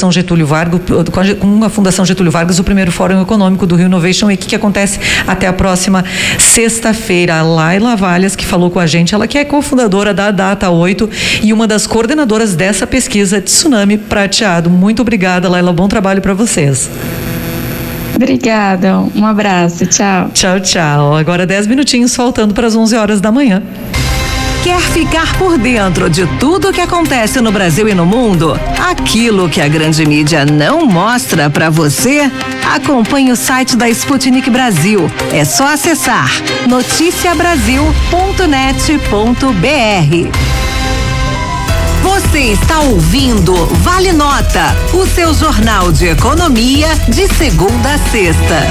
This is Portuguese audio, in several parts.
Fundação Getúlio Vargas, o primeiro Fórum Econômico do Rio Innovation Week, que acontece até a próxima sexta-feira. A Laila Valles, que falou com a gente, ela que é cofundadora da Data 8 e uma das coordenadoras dessa pesquisa Tsunami Prateado. Muito obrigada, Laila. Bom trabalho para vocês. Obrigada, um abraço, tchau. Tchau, tchau. Agora 10 minutinhos faltando para as 11 horas da manhã. Quer ficar por dentro de tudo o que acontece no Brasil e no mundo? Aquilo que a grande mídia não mostra para você? Acompanhe o site da Sputnik Brasil. É só acessar noticiabrasil.net.br. Você está ouvindo Vale Nota, o seu jornal de economia de segunda a sexta.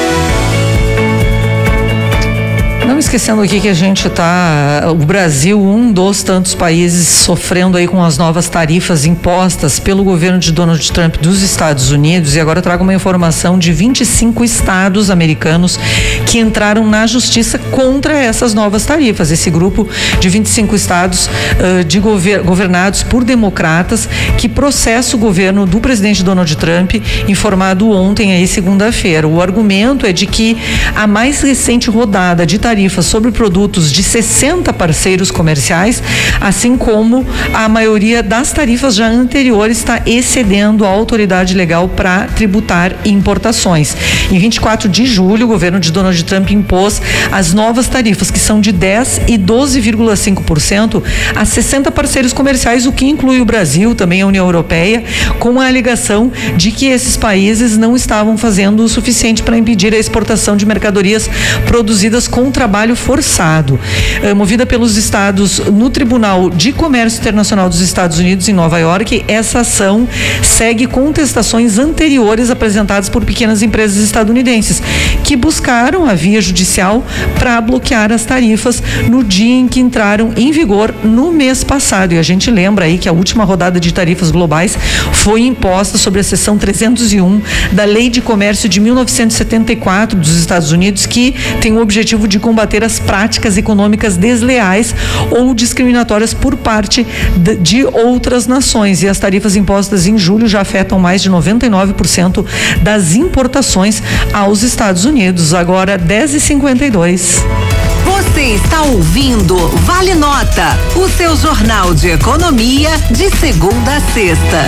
Não esquecendo aqui que a gente o Brasil, um dos tantos países sofrendo aí com as novas tarifas impostas pelo governo de Donald Trump dos Estados Unidos, e agora eu trago uma informação de 25 estados americanos que entraram na justiça contra essas novas tarifas. Esse grupo de 25 estados governados por democratas que processa o governo do presidente Donald Trump, informado ontem aí, segunda-feira. O argumento é de que a mais recente rodada de tarifas sobre produtos de 60 parceiros comerciais, assim como a maioria das tarifas já anteriores, está excedendo a autoridade legal para tributar importações. Em 24 de julho, o governo de Donald Trump impôs as novas tarifas, que são de 10% e 12,5% a 60 parceiros comerciais, o que inclui o Brasil, também a União Europeia, com a alegação de que esses países não estavam fazendo o suficiente para impedir a exportação de mercadorias produzidas com trabalho forçado. Movida pelos estados no Tribunal de Comércio Internacional dos Estados Unidos, em Nova York, essa ação segue contestações anteriores apresentadas por pequenas empresas estadunidenses que buscaram a via judicial para bloquear as tarifas no dia em que entraram em vigor no mês passado. E a gente lembra aí que a última rodada de tarifas globais foi imposta sobre a seção 301 da Lei de Comércio de 1974 dos Estados Unidos, que tem o objetivo de combater as práticas econômicas desleais ou discriminatórias por parte de outras nações. E as tarifas impostas em julho já afetam mais de 99% das importações aos Estados Unidos. Agora 10h52. Você está ouvindo Vale Nota, o seu jornal de economia de segunda a sexta.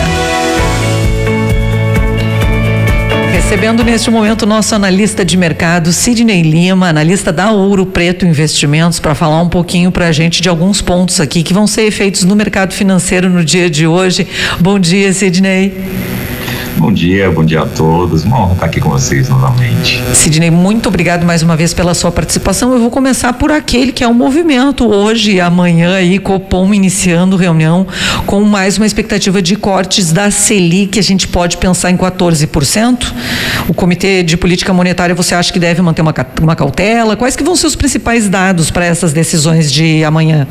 Recebendo neste momento o nosso analista de mercado, Sidney Lima, analista da Ouro Preto Investimentos, para falar um pouquinho para a gente de alguns pontos aqui que vão ser feitos no mercado financeiro no dia de hoje. Bom dia, Sidney. Bom dia a todos. Uma honra estar aqui com vocês novamente. Sidney, muito obrigado mais uma vez pela sua participação. Eu vou começar por aquele que é o movimento hoje e amanhã aí, Copom iniciando reunião com mais uma expectativa de cortes da Selic. A gente pode pensar em 14%. O Comitê de Política Monetária, você acha que deve manter uma cautela? Quais que vão ser os principais dados para essas decisões de amanhã?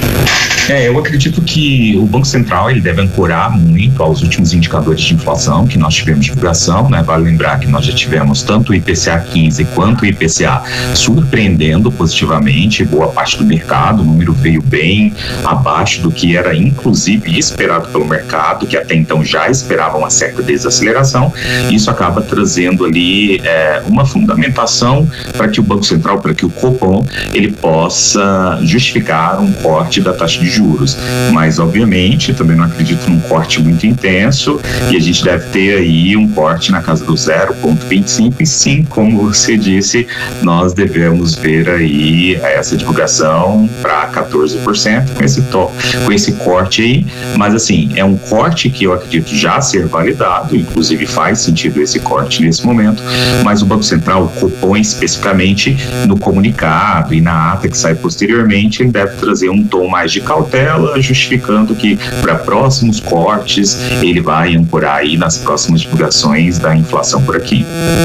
Eu acredito que o Banco Central ele deve ancorar muito aos últimos indicadores de inflação que nós tivemos divulgação, né? Vale lembrar que nós já tivemos tanto o IPCA 15 quanto o IPCA surpreendendo positivamente boa parte do mercado. O número veio bem abaixo do que era inclusive esperado pelo mercado, que até então já esperava uma certa desaceleração. Isso acaba trazendo ali uma fundamentação para que o Banco Central, para que o Copom, ele possa justificar um corte da taxa de juros, mas obviamente também não acredito num corte muito intenso e a gente deve ter aí um corte na casa do 0,25 e sim, como você disse, nós devemos ver aí essa divulgação para 14% com esse corte aí, mas assim, é um corte que eu acredito já ser validado, inclusive faz sentido esse corte nesse momento, mas o Banco Central, o Copom especificamente, no comunicado e na ata que sai posteriormente, ele deve trazer um tom mais de cautela, justificando que para próximos cortes ele vai ancorar aí nas próximas divulgações da inflação por aqui.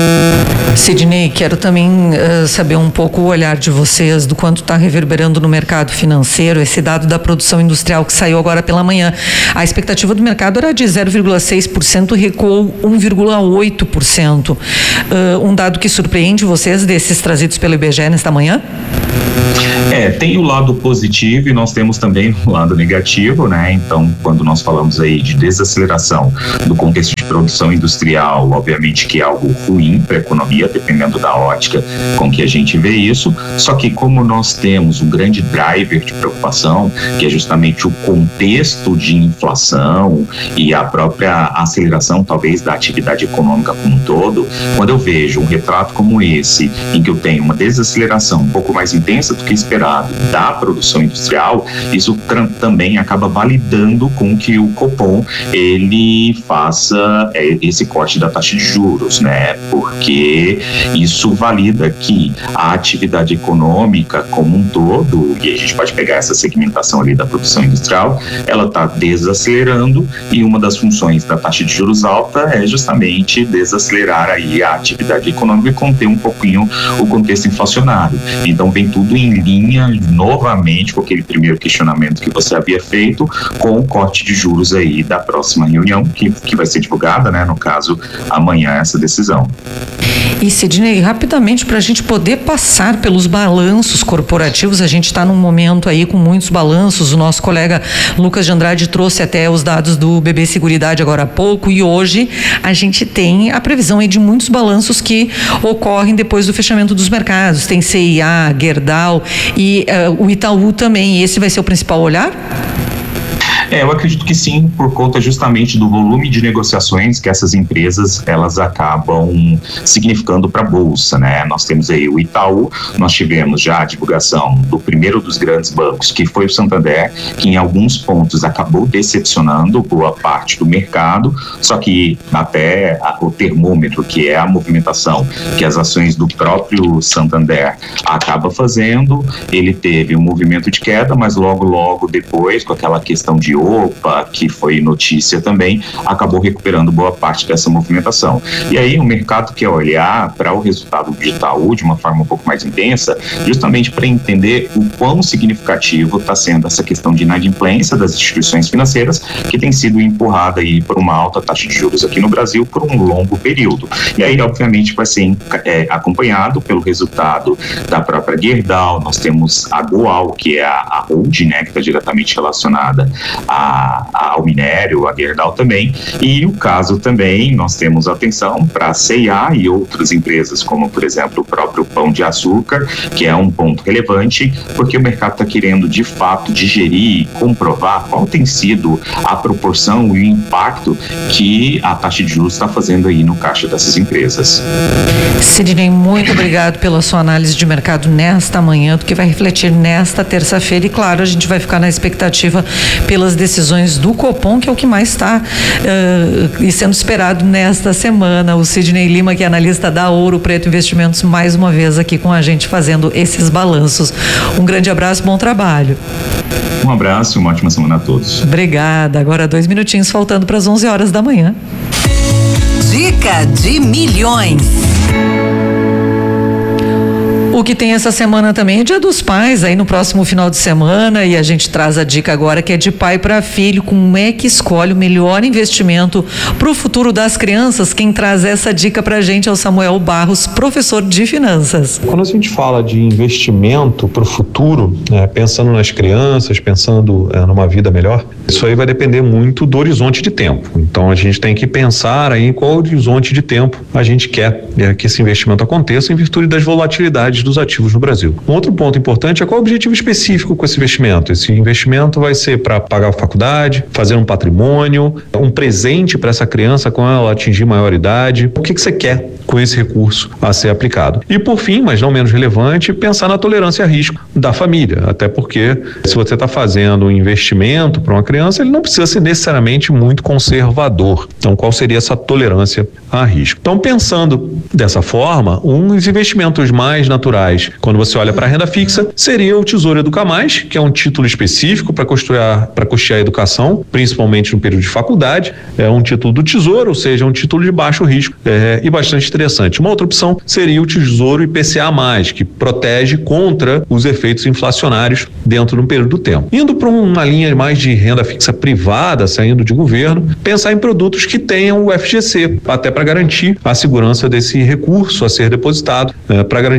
Sidney, quero também saber um pouco o olhar de vocês do quanto está reverberando no mercado financeiro esse dado da produção industrial que saiu agora pela manhã. A expectativa do mercado era de 0,6%, recuou 1,8%. Um dado que surpreende vocês desses trazidos pelo IBGE nesta manhã? Tem o lado positivo e nós temos também o lado negativo, né? Então, quando nós falamos aí de desaceleração do contexto de produção industrial, obviamente que é algo ruim para a economia, dependendo da ótica com que a gente vê isso, só que como nós temos um grande driver de preocupação, que é justamente o contexto de inflação e a própria aceleração, talvez, da atividade econômica como um todo, quando eu vejo um retrato como esse, em que eu tenho uma desaceleração um pouco mais intensa do que esperado da produção industrial, isso também acaba validando com que o Copom ele faça esse corte da taxa de juros, né? Porque isso valida que a atividade econômica como um todo, e a gente pode pegar essa segmentação ali da produção industrial, ela está desacelerando, e uma das funções da taxa de juros alta é justamente desacelerar aí a atividade econômica e conter um pouquinho o contexto inflacionário. Então vem tudo em linha novamente com aquele primeiro questionamento que você havia feito, com o corte de juros aí da próxima reunião, que vai ser divulgada, né, no caso amanhã, essa decisão. E Sidney, rapidamente, para a gente poder passar pelos balanços corporativos, a gente está num momento aí com muitos balanços. O nosso colega Lucas de Andrade trouxe até os dados do BB Seguridade agora há pouco, e hoje a gente tem a previsão aí de muitos balanços que ocorrem depois do fechamento dos mercados. Tem CIA, Gerdau e o Itaú também. E esse vai ser o principal olhar? Eu acredito que sim, por conta justamente do volume de negociações que essas empresas elas acabam significando para a Bolsa, né? Nós temos aí o Itaú, nós tivemos já a divulgação do primeiro dos grandes bancos, que foi o Santander, que em alguns pontos acabou decepcionando boa parte do mercado, só que até o termômetro, que é a movimentação que as ações do próprio Santander acaba fazendo, ele teve um movimento de queda, mas logo depois, com aquela questão de OPA, que foi notícia também, acabou recuperando boa parte dessa movimentação. E aí o mercado quer olhar para o resultado do Itaú de uma forma um pouco mais intensa, justamente para entender o quão significativo está sendo essa questão de inadimplência das instituições financeiras, que tem sido empurrada aí por uma alta taxa de juros aqui no Brasil por um longo período. E aí, obviamente, vai ser acompanhado pelo resultado da própria Gerdau. Nós temos a Goal, que é a holding, né, que está diretamente relacionada ao minério, a Gerdau também, e o caso também, nós temos atenção para a CIA e outras empresas, como por exemplo o próprio Pão de Açúcar, que é um ponto relevante, porque o mercado está querendo de fato digerir e comprovar qual tem sido a proporção e o impacto que a taxa de juros está fazendo aí no caixa dessas empresas. Sidney, muito obrigado pela sua análise de mercado nesta manhã, do que vai refletir nesta terça-feira, e claro, a gente vai ficar na expectativa pelas decisões do Copom, que é o que mais está sendo esperado nesta semana. O Sidney Lima, que é analista da Ouro Preto Investimentos, mais uma vez aqui com a gente fazendo esses balanços. Um grande abraço, bom trabalho. Um abraço e uma ótima semana a todos. Obrigada. Agora 2 minutinhos faltando para as 11 horas da manhã. Dica de milhões. O que tem essa semana também é Dia dos Pais, aí no próximo final de semana, e a gente traz a dica agora que é de pai para filho. Como é que escolhe o melhor investimento para o futuro das crianças? Quem traz essa dica para a gente é o Samuel Barros, professor de finanças. Quando a gente fala de investimento para o futuro, pensando nas crianças, pensando numa vida melhor, isso aí vai depender muito do horizonte de tempo. Então a gente tem que pensar aí em qual horizonte de tempo a gente quer que esse investimento aconteça em virtude das volatilidades dos ativos no Brasil. Um outro ponto importante é qual o objetivo específico com esse investimento. Esse investimento vai ser para pagar a faculdade, fazer um patrimônio, um presente para essa criança quando ela atingir maioridade. O que você quer com esse recurso a ser aplicado? E por fim, mas não menos relevante, pensar na tolerância a risco da família. Até porque se você está fazendo um investimento para uma criança, ele não precisa ser necessariamente muito conservador. Então, qual seria essa tolerância a risco? Então, pensando dessa forma, uns investimentos mais naturais, quando você olha para a renda fixa, seria o Tesouro Educa Mais, que é um título específico para custear a educação, principalmente no período de faculdade. É um título do Tesouro, ou seja, um título de baixo risco e bastante interessante. Uma outra opção seria o Tesouro IPCA+, que protege contra os efeitos inflacionários dentro de um período do tempo. Indo para uma linha mais de renda fixa privada, saindo de governo, pensar em produtos que tenham o FGC, até para garantir a segurança desse recurso a ser depositado, para garantir o futuro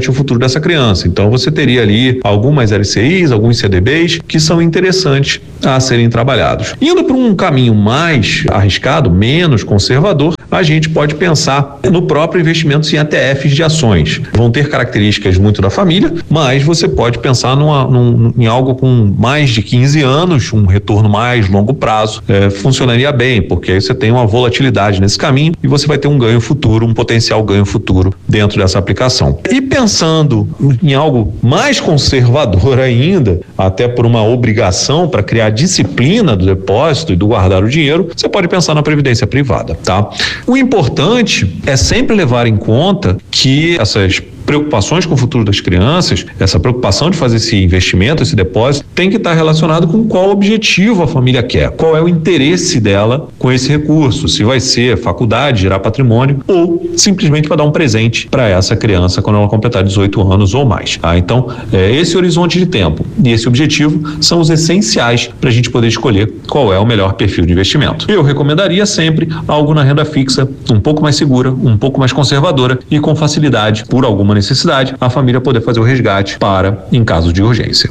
dessa criança. Então você teria ali algumas LCIs, alguns CDBs que são interessantes a serem trabalhados. Indo para um caminho mais arriscado, menos conservador, a gente pode pensar no próprio investimento em ETFs de ações. Vão ter características muito da família, mas você pode pensar em algo com mais de 15 anos, um retorno mais longo prazo, funcionaria bem, porque aí você tem uma volatilidade nesse caminho e você vai ter um ganho futuro, um potencial ganho futuro dentro dessa aplicação. E pensando em algo mais conservador ainda, até por uma obrigação para criar disciplina do depósito e do guardar o dinheiro, você pode pensar na previdência privada, tá? O importante é sempre levar em conta que essas preocupações com o futuro das crianças, essa preocupação de fazer esse investimento, esse depósito, tem que estar relacionado com qual objetivo a família quer, qual é o interesse dela com esse recurso, se vai ser faculdade, gerar patrimônio ou simplesmente para dar um presente para essa criança quando ela completar 18 anos ou mais. Então, esse horizonte de tempo e esse objetivo são os essenciais para a gente poder escolher qual é o melhor perfil de investimento. Eu recomendaria sempre algo na renda fixa, um pouco mais segura, um pouco mais conservadora e com facilidade, por alguma necessidade, a família poder fazer o resgate em caso de urgência.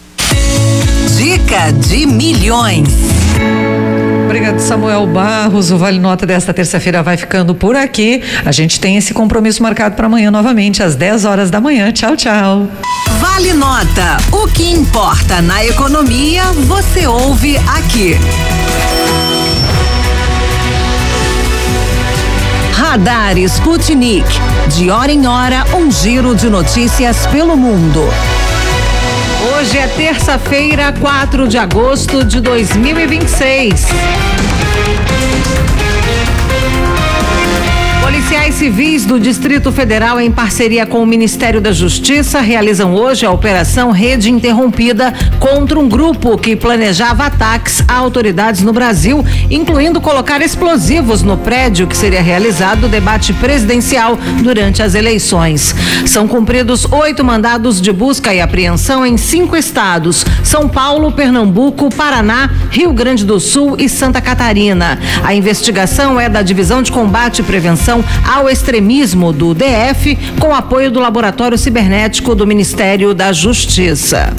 Dica de milhões. Obrigado, Samuel Barros. O Vale Nota desta terça-feira vai ficando por aqui. A gente tem esse compromisso marcado para amanhã novamente, às 10 horas da manhã. Tchau, tchau. Vale Nota. O que importa na economia, você ouve aqui. Radar Sputnik. De hora em hora, um giro de notícias pelo mundo. Hoje é terça-feira, 4 de agosto de 2026. Policiais civis do Distrito Federal, em parceria com o Ministério da Justiça, realizam hoje a Operação Rede Interrompida contra um grupo que planejava ataques a autoridades no Brasil, incluindo colocar explosivos no prédio que seria realizado o debate presidencial durante as eleições. São cumpridos 8 mandados de busca e apreensão em 5 estados: São Paulo, Pernambuco, Paraná, Rio Grande do Sul e Santa Catarina. A investigação é da Divisão de Combate e Prevenção ao Extremismo do DF, com apoio do Laboratório Cibernético do Ministério da Justiça.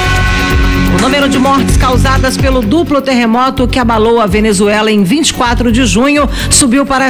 O número de mortes causadas pelo duplo terremoto que abalou a Venezuela em 24 de junho subiu para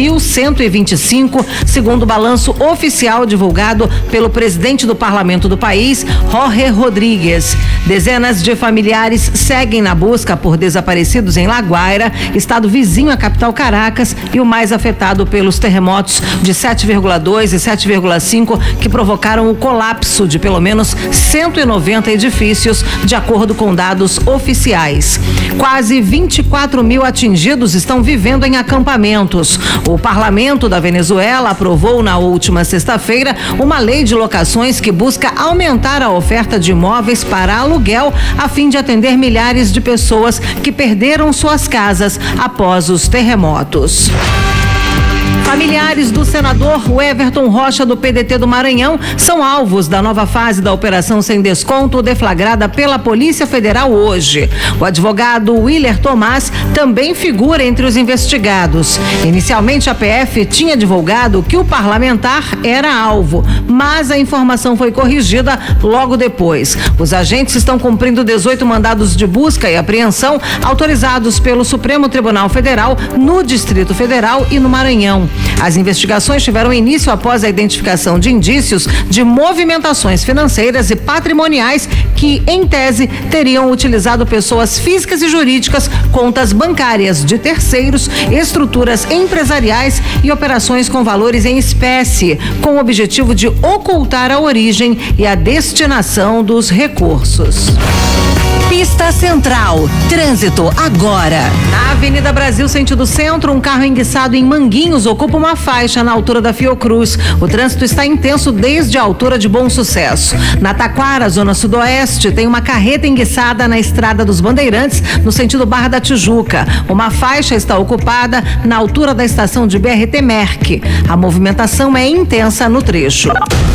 6.125, segundo o balanço oficial divulgado pelo presidente do parlamento do país, Jorge Rodríguez. Dezenas de familiares seguem na busca por desaparecidos em La Guaira, estado vizinho à capital Caracas e o mais afetado pelos terremotos de 7,2 e 7,5 que provocaram o colapso de pelo menos 190 edifícios, de acordo com dados oficiais. Quase 24 mil atingidos estão vivendo em acampamentos. O parlamento da Venezuela aprovou na última sexta-feira uma lei de locações que busca aumentar a oferta de imóveis para aluguel, a fim de atender milhares de pessoas que perderam suas casas após os terremotos. Familiares do senador Everton Rocha, do PDT do Maranhão, são alvos da nova fase da Operação Sem Desconto, deflagrada pela Polícia Federal hoje. O advogado Willer Tomás também figura entre os investigados. Inicialmente, a PF tinha divulgado que o parlamentar era alvo, mas a informação foi corrigida logo depois. Os agentes estão cumprindo 18 mandados de busca e apreensão autorizados pelo Supremo Tribunal Federal no Distrito Federal e no Maranhão. As investigações tiveram início após a identificação de indícios de movimentações financeiras e patrimoniais que, em tese, teriam utilizado pessoas físicas e jurídicas, contas bancárias de terceiros, estruturas empresariais e operações com valores em espécie, com o objetivo de ocultar a origem e a destinação dos recursos. Pista Central. Trânsito agora. Na Avenida Brasil, sentido centro, um carro enguiçado em Manguinhos ocupa uma faixa na altura da Fiocruz. O trânsito está intenso desde a altura de Bom Sucesso. Na Taquara, zona sudoeste, tem uma carreta enguiçada na Estrada dos Bandeirantes, no sentido Barra da Tijuca. Uma faixa está ocupada na altura da estação de BRT Merck. A movimentação é intensa no trecho.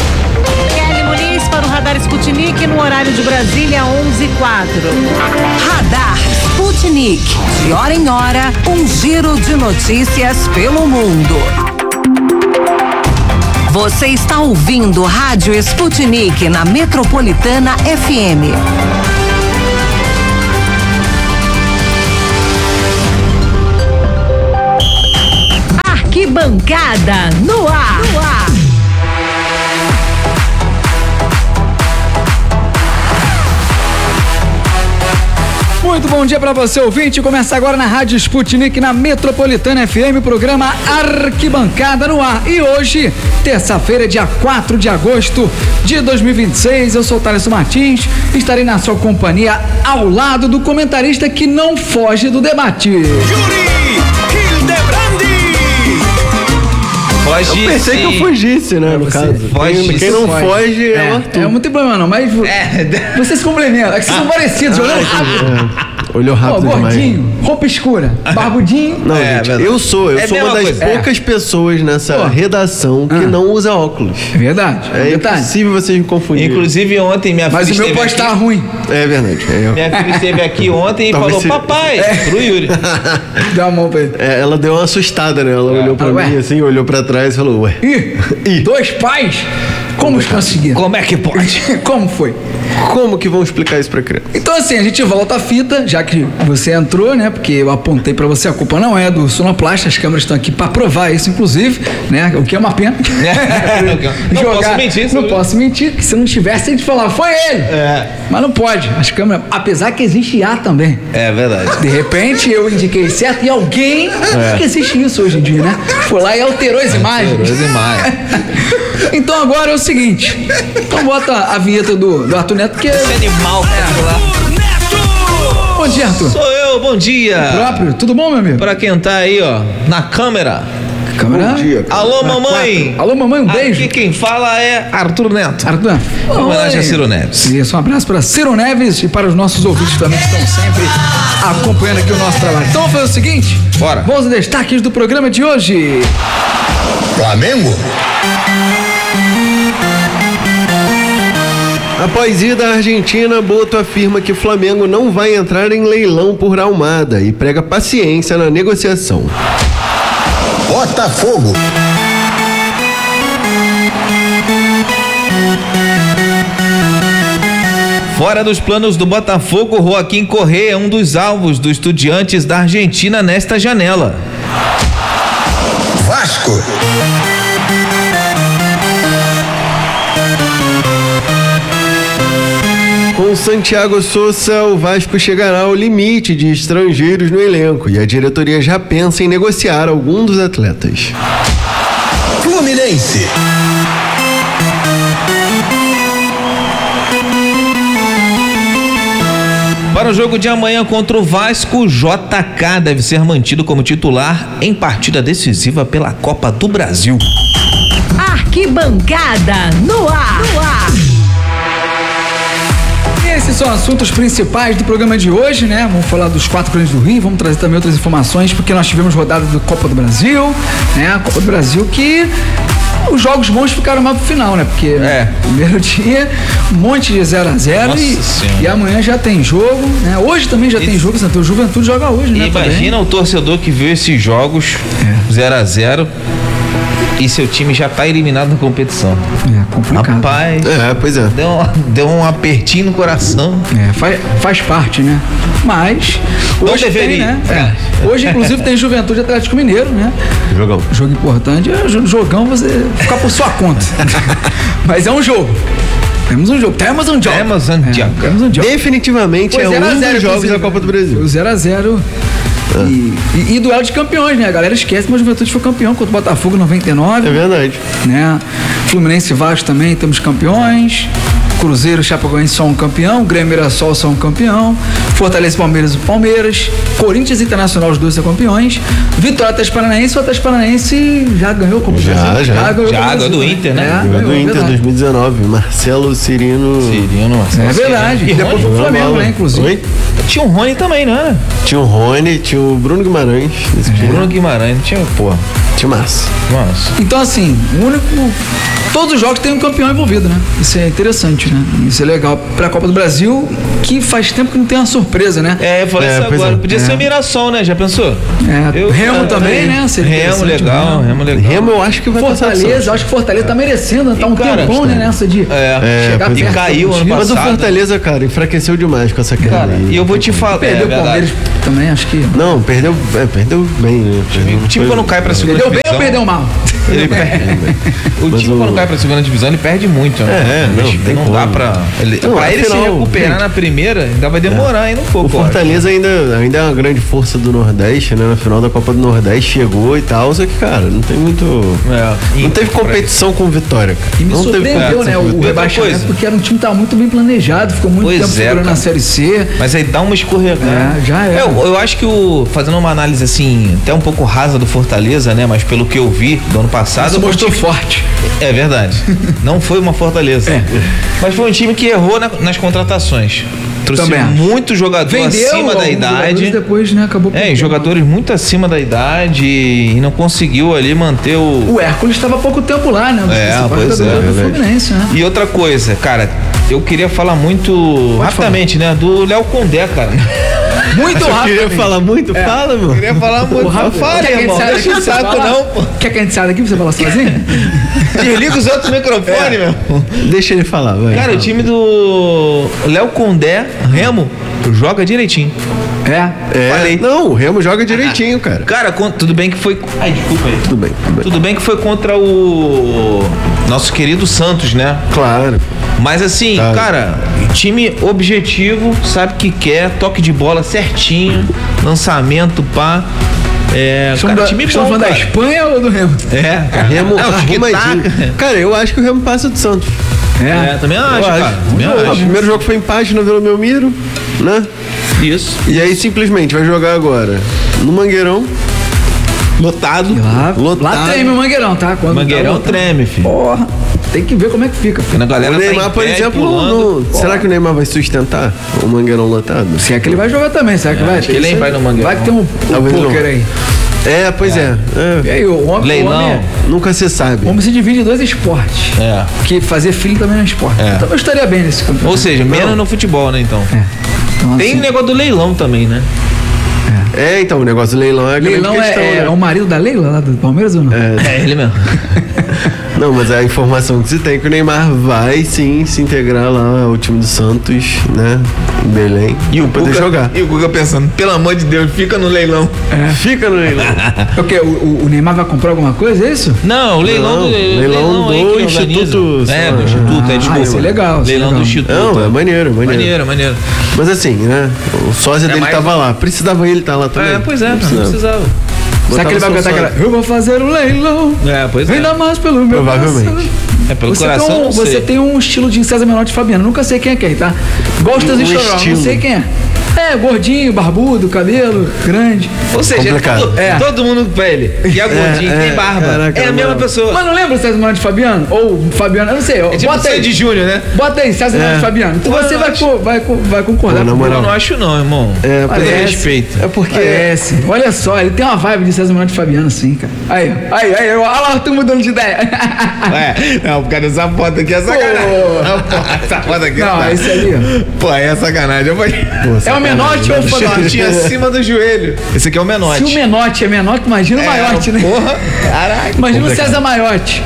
Para o Radar Sputnik, no horário de Brasília, 11h04. Radar Sputnik. De hora em hora, um giro de notícias pelo mundo. Você está ouvindo Rádio Sputnik na Metropolitana FM. Arquibancada no ar. Muito bom dia para você, ouvinte. Começa agora na Rádio Sputnik, na Metropolitana FM, o programa Arquibancada no ar. E hoje, terça-feira, dia 4 de agosto de 2026, eu sou o Thales Martins, estarei na sua companhia ao lado do comentarista que não foge do debate. Eu pensei que eu fugisse, né, no caso. Quem não foge é o Arthur. É, não tem problema não, mas vocês se complementam, é que vocês são parecidos, olhando rápido. Olhou rápido demais. Gordinho, roupa escura, barbudinho. Não, gente, eu sou uma das poucas pessoas nessa redação que não usa óculos. É verdade. É impossível vocês me confundirem. Inclusive ontem minha filha Mas o meu pode estar ruim. É verdade. Minha filha esteve aqui ontem e falou, papai, pro Yuri. Dá a mão pra ele. Ela deu uma assustada, né? Ela olhou pra mim assim, olhou pra trás e falou, ué. Ih, dois pais? Como conseguiram? Como é que pode? Como foi? Como que vão explicar isso pra criança? Então assim, a gente volta a fita, já que você entrou, né? Porque eu apontei pra você, a culpa não é do Sonoplast, as câmeras estão aqui pra provar isso, inclusive, né? O que é uma pena. Não posso mentir, porque se não tivesse, a gente falava, foi ele. Mas não pode, as câmeras, apesar que existe IA também. É verdade. De repente eu indiquei certo e alguém, que existe isso hoje em dia, né? Foi lá e alterou as imagens. Então agora é o seguinte, então bota a vinheta do Arthur Neto, que esse animal lá. Bom dia, Arthur. Sou eu, bom dia. Próprio, tudo bom, meu amigo? Pra quem tá aí, ó, na câmera. Bom dia. Alô, mamãe. Alô, mamãe, um beijo. Aqui quem fala é Arthur Neto. Arthur. Em homenagem a Ciro Neves. Isso, um abraço para Ciro Neves e para os nossos ouvintes também que estão sempre acompanhando aqui o nosso trabalho. Então vamos fazer o seguinte, bora. Vamos aos destaques do programa de hoje. Flamengo. Após ida à Argentina, Boto afirma que Flamengo não vai entrar em leilão por Almada e prega paciência na negociação. Botafogo. Fora dos planos do Botafogo, Joaquim Correa é um dos alvos do Estudiantes da Argentina nesta janela. Vasco. Com Santiago Sousa, o Vasco chegará ao limite de estrangeiros no elenco e a diretoria já pensa em negociar algum dos atletas. Fluminense. Para o jogo de amanhã contra o Vasco, JK deve ser mantido como titular em partida decisiva pela Copa do Brasil. Arquibancada no ar. Esses são assuntos principais do programa de hoje, né? Vamos falar dos 4 grandes do Rio, vamos trazer também outras informações, porque nós tivemos rodada da Copa do Brasil, né? A Copa do Brasil que os jogos bons ficaram mais pro final, né? Porque primeiro dia, um monte de 0-0 e amanhã já tem jogo, né? Hoje também já tem jogo, o Juventude joga hoje, né? Imagina o torcedor que viu esses jogos 0-0 e seu time já tá eliminado da competição. É complicado. Rapaz. Pois é. Deu um apertinho no coração. Faz parte, né? Mas não hoje deveria. Tem, né? Hoje, inclusive, tem Juventude Atlético Mineiro, né? Jogo importante. Jogão você ficar por sua conta. Mas é um jogo. Temos um jogo. Definitivamente é um dos jogos da Copa do Brasil. O 0-0. E duelo de campeões, né? A galera esquece, mas o Juventude foi campeão contra o Botafogo em 99. É verdade. Né? Fluminense e Vasco também temos campeões. Cruzeiro, Chapecoense só um campeão, Grêmio, Mirassol só um campeão, Fortaleza, Palmeiras e Palmeiras, Corinthians e Internacional, os dois são campeões, Vitória, Atlético Paranaense, o Atlético Paranaense já ganhou como já ganhou do Inter, né? Ganhou do Inter 2019, Marcelo, Cirino, Marcelo. É verdade, e depois do Flamengo, né, inclusive. Tinha o Rony também, não era? Tinha o Rony, tinha o Bruno Guimarães. Bruno Guimarães, tinha timaço. Nossa. Então, assim, todos os jogos têm um campeão envolvido, né? Isso é interessante, né? Isso é legal pra Copa do Brasil, que faz tempo que não tem uma surpresa, né? Eu falei isso agora. Podia ser o Mirassol, né? Já pensou? Remo também, né? Remo legal. Remo eu acho que vai Fortaleza, eu acho que Fortaleza tá merecendo, tá um tempão, né? Nessa de chegar perto. E caiu ano passado. Mas o Fortaleza, cara, enfraqueceu demais com essa queda aí. E eu vou te falar. Perdeu o Palmeiras também, acho que. Não, perdeu bem, né? O time quando cai pra segunda divisão. Perdeu bem ou perdeu mal? Ele perde. O time quando cai pra segunda divisão, ele perde muito, né? Não dá pra. Pra ele se recuperar na primeira, ainda vai demorar ainda um pouco. O Fortaleza ainda é uma grande força do Nordeste, né? Na final da Copa do Nordeste chegou e tal, só que, cara, não tem muito. Não teve competição com Vitória, cara. E me surpreendeu, né? O rebaixamento, porque era um time que tava muito bem planejado, ficou muito tempo segurando na Série C. Mas aí dá uma escorregada. Já é. Eu acho que fazendo uma análise assim, até um pouco rasa do Fortaleza, né? Mas pelo que eu vi do ano passado. Isso mostrou forte. É verdade. Não foi uma Fortaleza. Mas foi um time que errou nas contratações. Trouxe muito jogador acima da idade. Depois, né, acabou jogadores muito acima da idade e não conseguiu ali manter o Hércules estava há pouco tempo lá, né? Pois é. Do Fluminense, né? E outra coisa, cara, eu queria falar muito rapidamente, né? Do Léo Condé, cara. Muito rápido. Queria falar muito? Fala, meu. Queria falar muito. Fala, irmão. Deixa o saco, não, pô. Quer que a gente saia daqui pra você falar sozinho? Desliga os outros microfones, meu. Deixa ele falar, vai. Cara, o time do Léo Condé, Remo, joga direitinho. Falei. Não, o Remo joga direitinho, cara. Cara, tudo bem que foi. Ai, desculpa aí. Tudo bem. Tudo bem que foi contra o nosso querido Santos, né? Claro. Mas assim, cara, time objetivo, sabe que quer, toque de bola certinho, lançamento, pá. Time bom, falando da Espanha ou do Remo? Remo arrumadinho. Cara, eu acho que o Remo passa do Santos. Também acho, cara. O primeiro jogo foi empate no Vila Belmiro, né? Isso. E aí simplesmente vai jogar agora no Mangueirão. Lotado. Lá treme o Mangueirão, tá? Mangueirão treme, filho. Porra. Tem que ver como é que fica. A galera o Neymar, por exemplo, será que o Neymar vai sustentar o Mangueirão lotado? Se é que ele vai jogar também, será que vai? Acho que ele vai no Mangueirão. Vai que tem um poker aí. Pois é. E aí, o homem... Leilão. Nunca se sabe. O homem se divide em dois esportes. Que fazer filho também é um esporte. Então eu estaria bem nesse campeonato. Ou seja, menos no futebol, né, então? Então, tem negócio do leilão também, né? Então, o negócio do leilão é a grande questão, né? É o marido da Leila, lá do Palmeiras ou não? É ele mesmo. Não, mas a informação que se tem é que o Neymar vai sim se integrar lá ao time do Santos, né? Em Belém. E o poder jogar. E o Guga pensando, pelo amor de Deus, fica no leilão. Fica no leilão. O quê? O Neymar vai comprar alguma coisa, é isso? Não, o leilão do Instituto. Do Instituto, desculpa. Isso é legal. Leilão do Instituto. Não, é maneiro. Maneiro. Mas assim, né? O sósia dele tava lá. Precisava ele estar lá também. Não precisava. Será que ele vai cantar aquela... Eu vou fazer um leilão. Pois é. Ainda mais pelo meu Provavelmente. coração. Pelo coração, você tem um estilo de César Menotti e Fabiano. Nunca sei quem é quem, tá? Gosto das histórias, não sei quem é. Gordinho, barbudo, cabelo grande. Ou seja, todo mundo pra ele. E a gordinho, tem barba. Caraca, é a mesma pessoa. Mas não lembra o César Menotti e Fabiano? Ou Fabiano, eu não sei. Tipo bota aí de Júnior, né? Bota aí, César Menotti e Fabiano. Então você vai concordar. Na moral. Eu não acho não, irmão. Pelo respeito. É porque... Parece. Olha só, ele tem uma vibe de César Menotti e Fabiano assim, cara. Aí. Olha lá, tô mudando de ideia. Não, por causa dessa foto aqui é sacanagem. Essa foto aqui não, esse ali, ó. Pô, é sacanagem. É o Menotti ou o Fabiano? Tinha acima do joelho. Esse aqui é o Menotti. Se o Menotti é Menotti, imagina o Maiotti, né? Porra, caraca. Imagina o César Maiotti.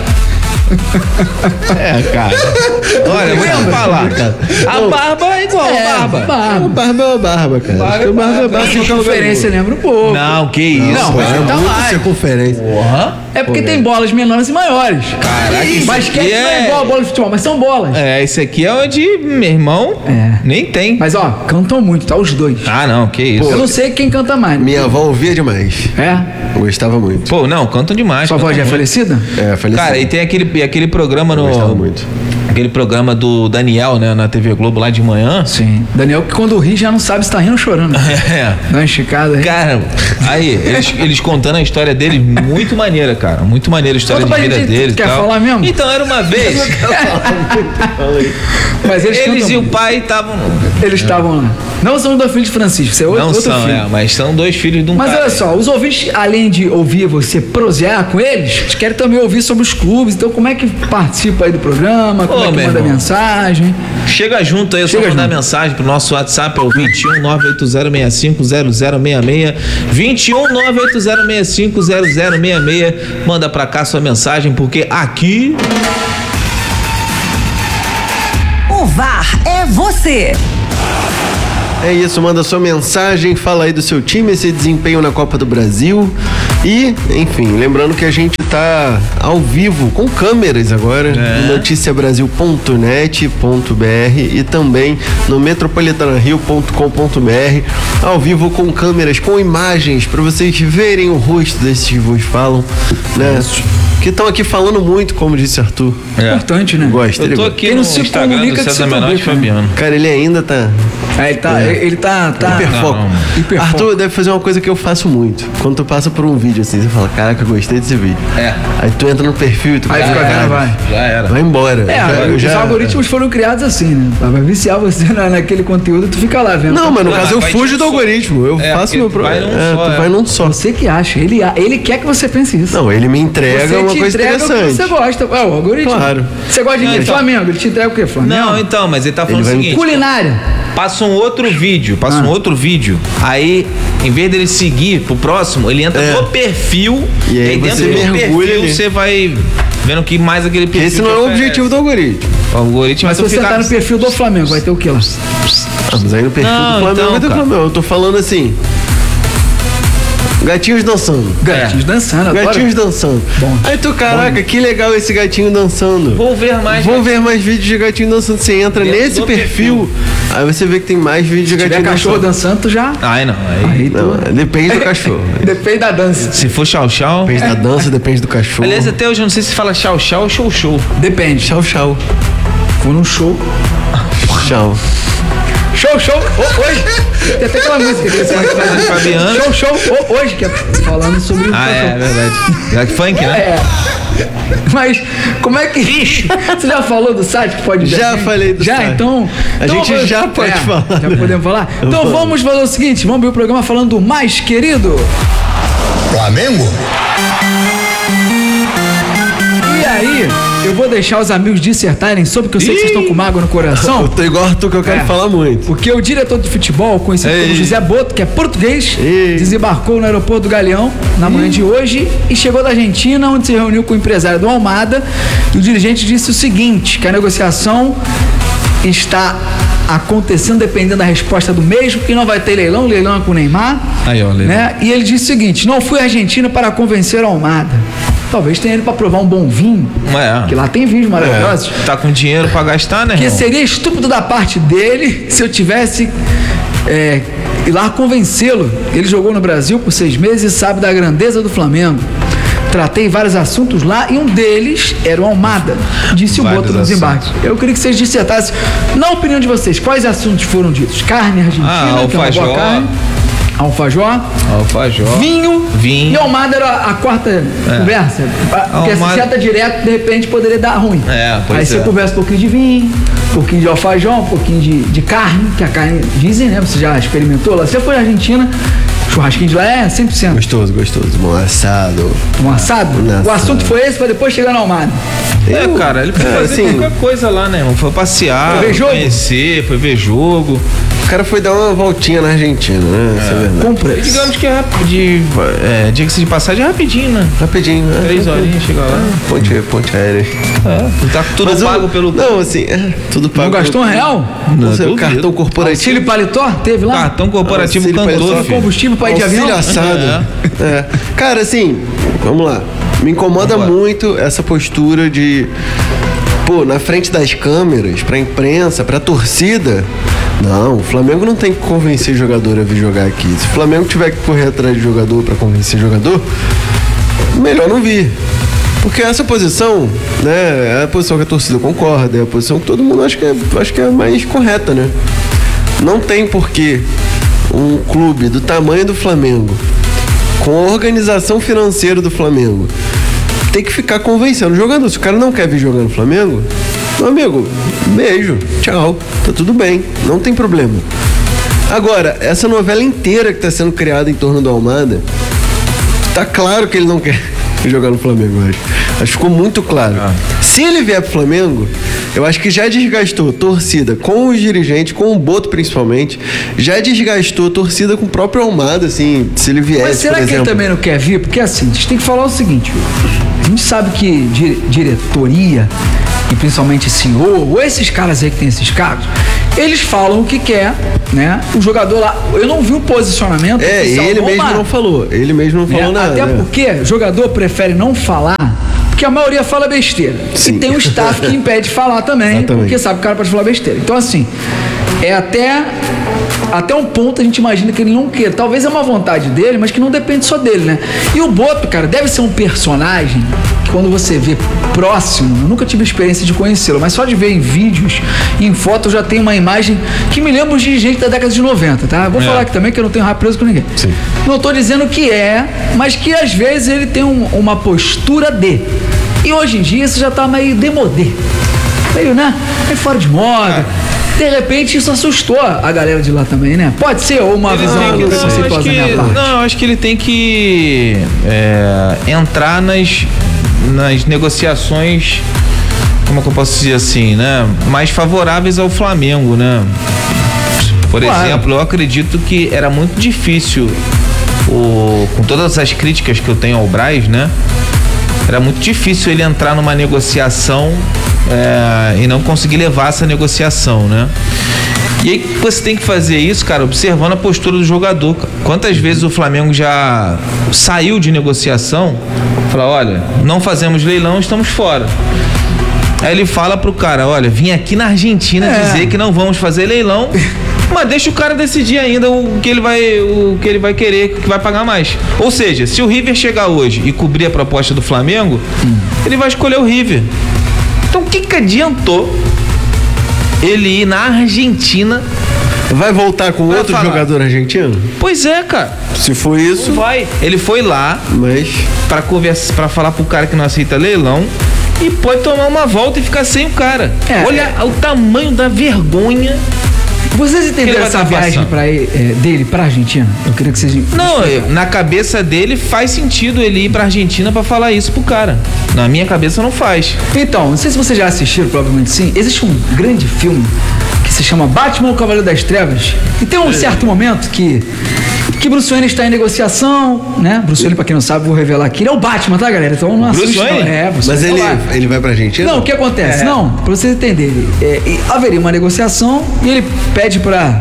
Cara. Olha, eu vou te falar. A barba é igual a barba. A barba é uma barba, cara. Barba é barba. Circunferência lembra um pouco. Não, que isso. Não, mas tá lá. Circunferência. É porque tem bolas menores e maiores. Caraca, basquete não é igual a bola de futebol, mas são bolas. Esse aqui é onde, meu irmão, nem tem. Mas cantam muito, tá? Os dois. Não, que isso. Eu não sei quem canta mais. Minha avó ouvia demais. Eu gostava muito. Não, cantam demais. Sua avó já é falecida? Falecida. Cara, e tem aquele programa no... Eu gostava muito. aquele programa do Daniel, né, na TV Globo lá de manhã. Sim. Daniel, que quando ri já não sabe se tá rindo ou chorando. Dá uma esticada aí. Cara, aí, eles contando a história deles, muito maneira, cara. Muito maneira a história de vida deles. Quer falar mesmo? Então, era uma vez. Mas eles e o pai estavam. Eles estavam lá. Não são dois filhos de Francisco, você é outro filho. Mas são dois filhos de um Mas cara. olha só, os ouvintes, além de ouvir você prosear com eles querem também ouvir sobre os clubes. Então, como é que participa aí do programa? Como é que manda mensagem? Chega junto aí, é só mandar mensagem pro nosso WhatsApp, é o 21 98065 0066. 21 98065 0066. Manda pra cá sua mensagem, porque aqui. O VAR é você. É isso, manda sua mensagem, fala aí do seu time, esse desempenho na Copa do Brasil. E, enfim, lembrando que a gente tá ao vivo com câmeras agora no noticiabrasil.net.br e também no metropolitanario.com.br, ao vivo com câmeras, com imagens, para vocês verem o rosto desses que vos falam, né? Que estão aqui falando muito, como disse Arthur. Importante, né? Gosta, eu tô aqui no Instagram do César Menotti Fabiano. Cara, ele ainda tá... Ele tá hiperfoco. Arthur deve fazer uma coisa que eu faço muito. Quando tu passa por um vídeo assim, você fala, caraca, eu gostei desse vídeo. Aí tu entra no perfil e tu aí fica vendo, já era. Vai embora. Os algoritmos foram criados assim, né? Vai viciar você naquele conteúdo e tu fica lá vendo. Não, mas no caso eu fujo do algoritmo. Eu faço meu programa. Tu vai num só. Você que acha. Ele quer que você pense isso. Não, ele me entrega uma coisa interessante. Você gosta. O algoritmo. Claro. Você gosta de Flamengo? Ele te entrega o quê? Flamengo? Não, então, mas ele tá falando o seguinte. Culinária. Passa um outro vídeo. Aí, em vez dele seguir pro próximo, ele entra no perfil. E aí dentro do perfil você vai vendo que mais aquele perfil. Esse não é o objetivo do algoritmo. O algoritmo mas se você tá no perfil do Flamengo, vai ter o quê lá? Mas aí no perfil do Flamengo vai ter o Flamengo. Eu tô falando assim. Gatinhos dançando. Gatinhos dançando. Bom. Aí tu, caraca, que legal esse gatinho dançando. Vou ver mais vídeos de gatinho dançando. Você entra nesse perfil, aí você vê que tem mais vídeos de gatinho dançando. Se tiver cachorro dançando, tu já... Depende do cachorro. Depende da dança. Se for chau-chau... Depende da dança, depende do cachorro. Aliás, até hoje eu não sei se fala chau-chau ou show-show. Depende. Chau-chau. Vou num show. Show. Hoje. Tem até aquela música que Fabiano. Show, hoje, que é falando sobre o é verdade. É funk, né? Mas, como é que... Você já falou do site que pode... Já falei do site. Então a gente já pode falar. Já podemos falar? Então vamos fazer o seguinte, vamos ver o programa falando do mais querido. Flamengo? E aí... Eu vou deixar os amigos dissertarem sobre, que eu sei que vocês estão com mágoa no coração. Eu tô igual tu que eu quero falar muito. Porque o diretor de futebol, conhecido como José Boto, que é português, desembarcou no aeroporto do Galeão na manhã de hoje e chegou da Argentina, onde se reuniu com o empresário do Almada. E o dirigente disse o seguinte, que a negociação está acontecendo dependendo da resposta do mesmo, que não vai ter leilão é com o Neymar. Aí, ó, leilão. Né? E ele disse o seguinte, não fui à Argentina para convencer o Almada. Talvez tenha ido para provar um bom vinho. Que lá tem vinhos maravilhosos. Tá com dinheiro para gastar, né? Que seria estúpido da parte dele se eu tivesse ir lá convencê-lo. Ele jogou no Brasil por 6 meses e sabe da grandeza do Flamengo. Tratei vários assuntos lá e um deles era o Almada, disse o Boto no desembarque. Eu queria que vocês dissertassem, na opinião de vocês, quais assuntos foram ditos? Carne argentina, que é uma boa carne. Alfajor, vinho e Almada era a quarta conversa. Porque se senta direto, de repente poderia dar ruim. Aí você conversa um pouquinho de vinho, um pouquinho de alfajor, um pouquinho de carne, que a carne dizem, né? Você já experimentou lá? Você foi à Argentina, churrasquinho de lá é 100%. Gostoso. Bom assado. Um assado? O assunto foi esse pra depois chegar no Almada. Cara, ele foi fazer qualquer coisa lá, né, irmão? Foi passear, foi conhecer, foi ver jogo. O cara foi dar uma voltinha na Argentina, né? Isso é verdade. Compra. Digamos que é diga-se de passagem rapidinho, né? Rapidinho, né? 3 horinhas, chega lá. Ponte aérea. Tá tudo pago pelo... Não, assim, tudo pago. Não gastou R$1? Não, cartão corporativo. Auxílio paletó? Teve lá? Cartão corporativo cantou, combustível para ir de avião? Auxílio assado. Cara, assim, vamos lá. Me incomoda muito essa postura de... na frente das câmeras, pra imprensa, pra torcida. Não, o Flamengo não tem que convencer jogador a vir jogar aqui. Se o Flamengo tiver que correr atrás de jogador pra convencer jogador, melhor não vir. Porque essa posição, né, é a posição que a torcida concorda, é a posição que todo mundo acha que é mais correta, né? Não tem porquê um clube do tamanho do Flamengo, com a organização financeira do Flamengo, ter que ficar convencendo o jogador. Se o cara não quer vir jogar no Flamengo, meu amigo, beijo, tchau, tá tudo bem, não tem problema. Agora, essa novela inteira que tá sendo criada em torno do Almada, tá claro que ele não quer jogar no Flamengo hoje. Acho que ficou muito claro. Se ele vier pro Flamengo, eu acho que já desgastou torcida com os dirigentes, com o Boto principalmente, já desgastou torcida com o próprio Almada, assim, se ele viesse, mas será que ele também não quer vir? Porque assim, a gente tem que falar o seguinte, a gente sabe que diretoria e principalmente CEO, ou esses caras aí que tem esses cargos, eles falam o que quer, né? O jogador lá, eu não vi um posicionamento oficial. Ele mesmo não falou, nada. Até porque o jogador prefere não falar, porque a maioria fala besteira. Sim. E tem um staff que impede de falar também, porque sabe que o cara pode falar besteira. Então assim, é até um ponto a gente imagina que ele não queira. Talvez é uma vontade dele, mas que não depende só dele, né? E o Boto, cara, deve ser um personagem que quando você vê próximo, eu nunca tive experiência de conhecê-lo, mas só de ver em vídeos, em foto, eu já tenho uma imagem que me lembra os dirigentes da década de 90, tá? Vou falar aqui também que eu não tenho rabo preso com ninguém. Sim. Não tô dizendo que mas que às vezes ele tem uma postura de. E hoje em dia isso já tá meio demodê. Meio, né? Meio fora de moda. De repente isso assustou a galera de lá também, né? Pode ser ou uma visão preconceituosa da minha parte. Não, eu acho que ele tem que entrar nas negociações, como é que eu posso dizer assim, né? Mais favoráveis ao Flamengo, né? Por exemplo, eu acredito que era muito difícil, com todas as críticas que eu tenho ao Braz, né? Era muito difícil ele entrar numa negociação e não conseguir levar essa negociação, né? E aí você tem que fazer isso, cara, observando a postura do jogador. Quantas vezes o Flamengo já saiu de negociação, fala, olha, não fazemos leilão, estamos fora. Aí ele fala pro cara, olha, vim aqui na Argentina dizer que não vamos fazer leilão, mas deixa o cara decidir ainda o que ele vai querer, que vai pagar mais. Ou seja, se o River chegar hoje e cobrir a proposta do Flamengo, ele vai escolher o River. Então o que adiantou ele ir na Argentina? Vai voltar com outro jogador argentino? Pois é, cara. Se for isso... Não vai. Ele foi lá pra conversar, pra falar pro cara que não aceita leilão e pode tomar uma volta e ficar sem o cara. Olha o tamanho da vergonha. Vocês entenderam essa viagem dele pra Argentina? Eu queria que vocês... Não, na cabeça dele faz sentido ele ir pra Argentina pra falar isso pro cara. Na minha cabeça não faz. Então, não sei se vocês já assistiram, provavelmente sim. Existe um grande filme que se chama Batman, o Cavaleiro das Trevas. E tem um certo momento que Bruce Wayne está em negociação, né? Bruce Wayne, pra quem não sabe, vou revelar aqui. Ele é o Batman, tá, galera? Então não assusta. Mas ele vai pra Argentina? Não, o que acontece? Não, pra vocês entenderem. Haveria uma negociação e ele pede pra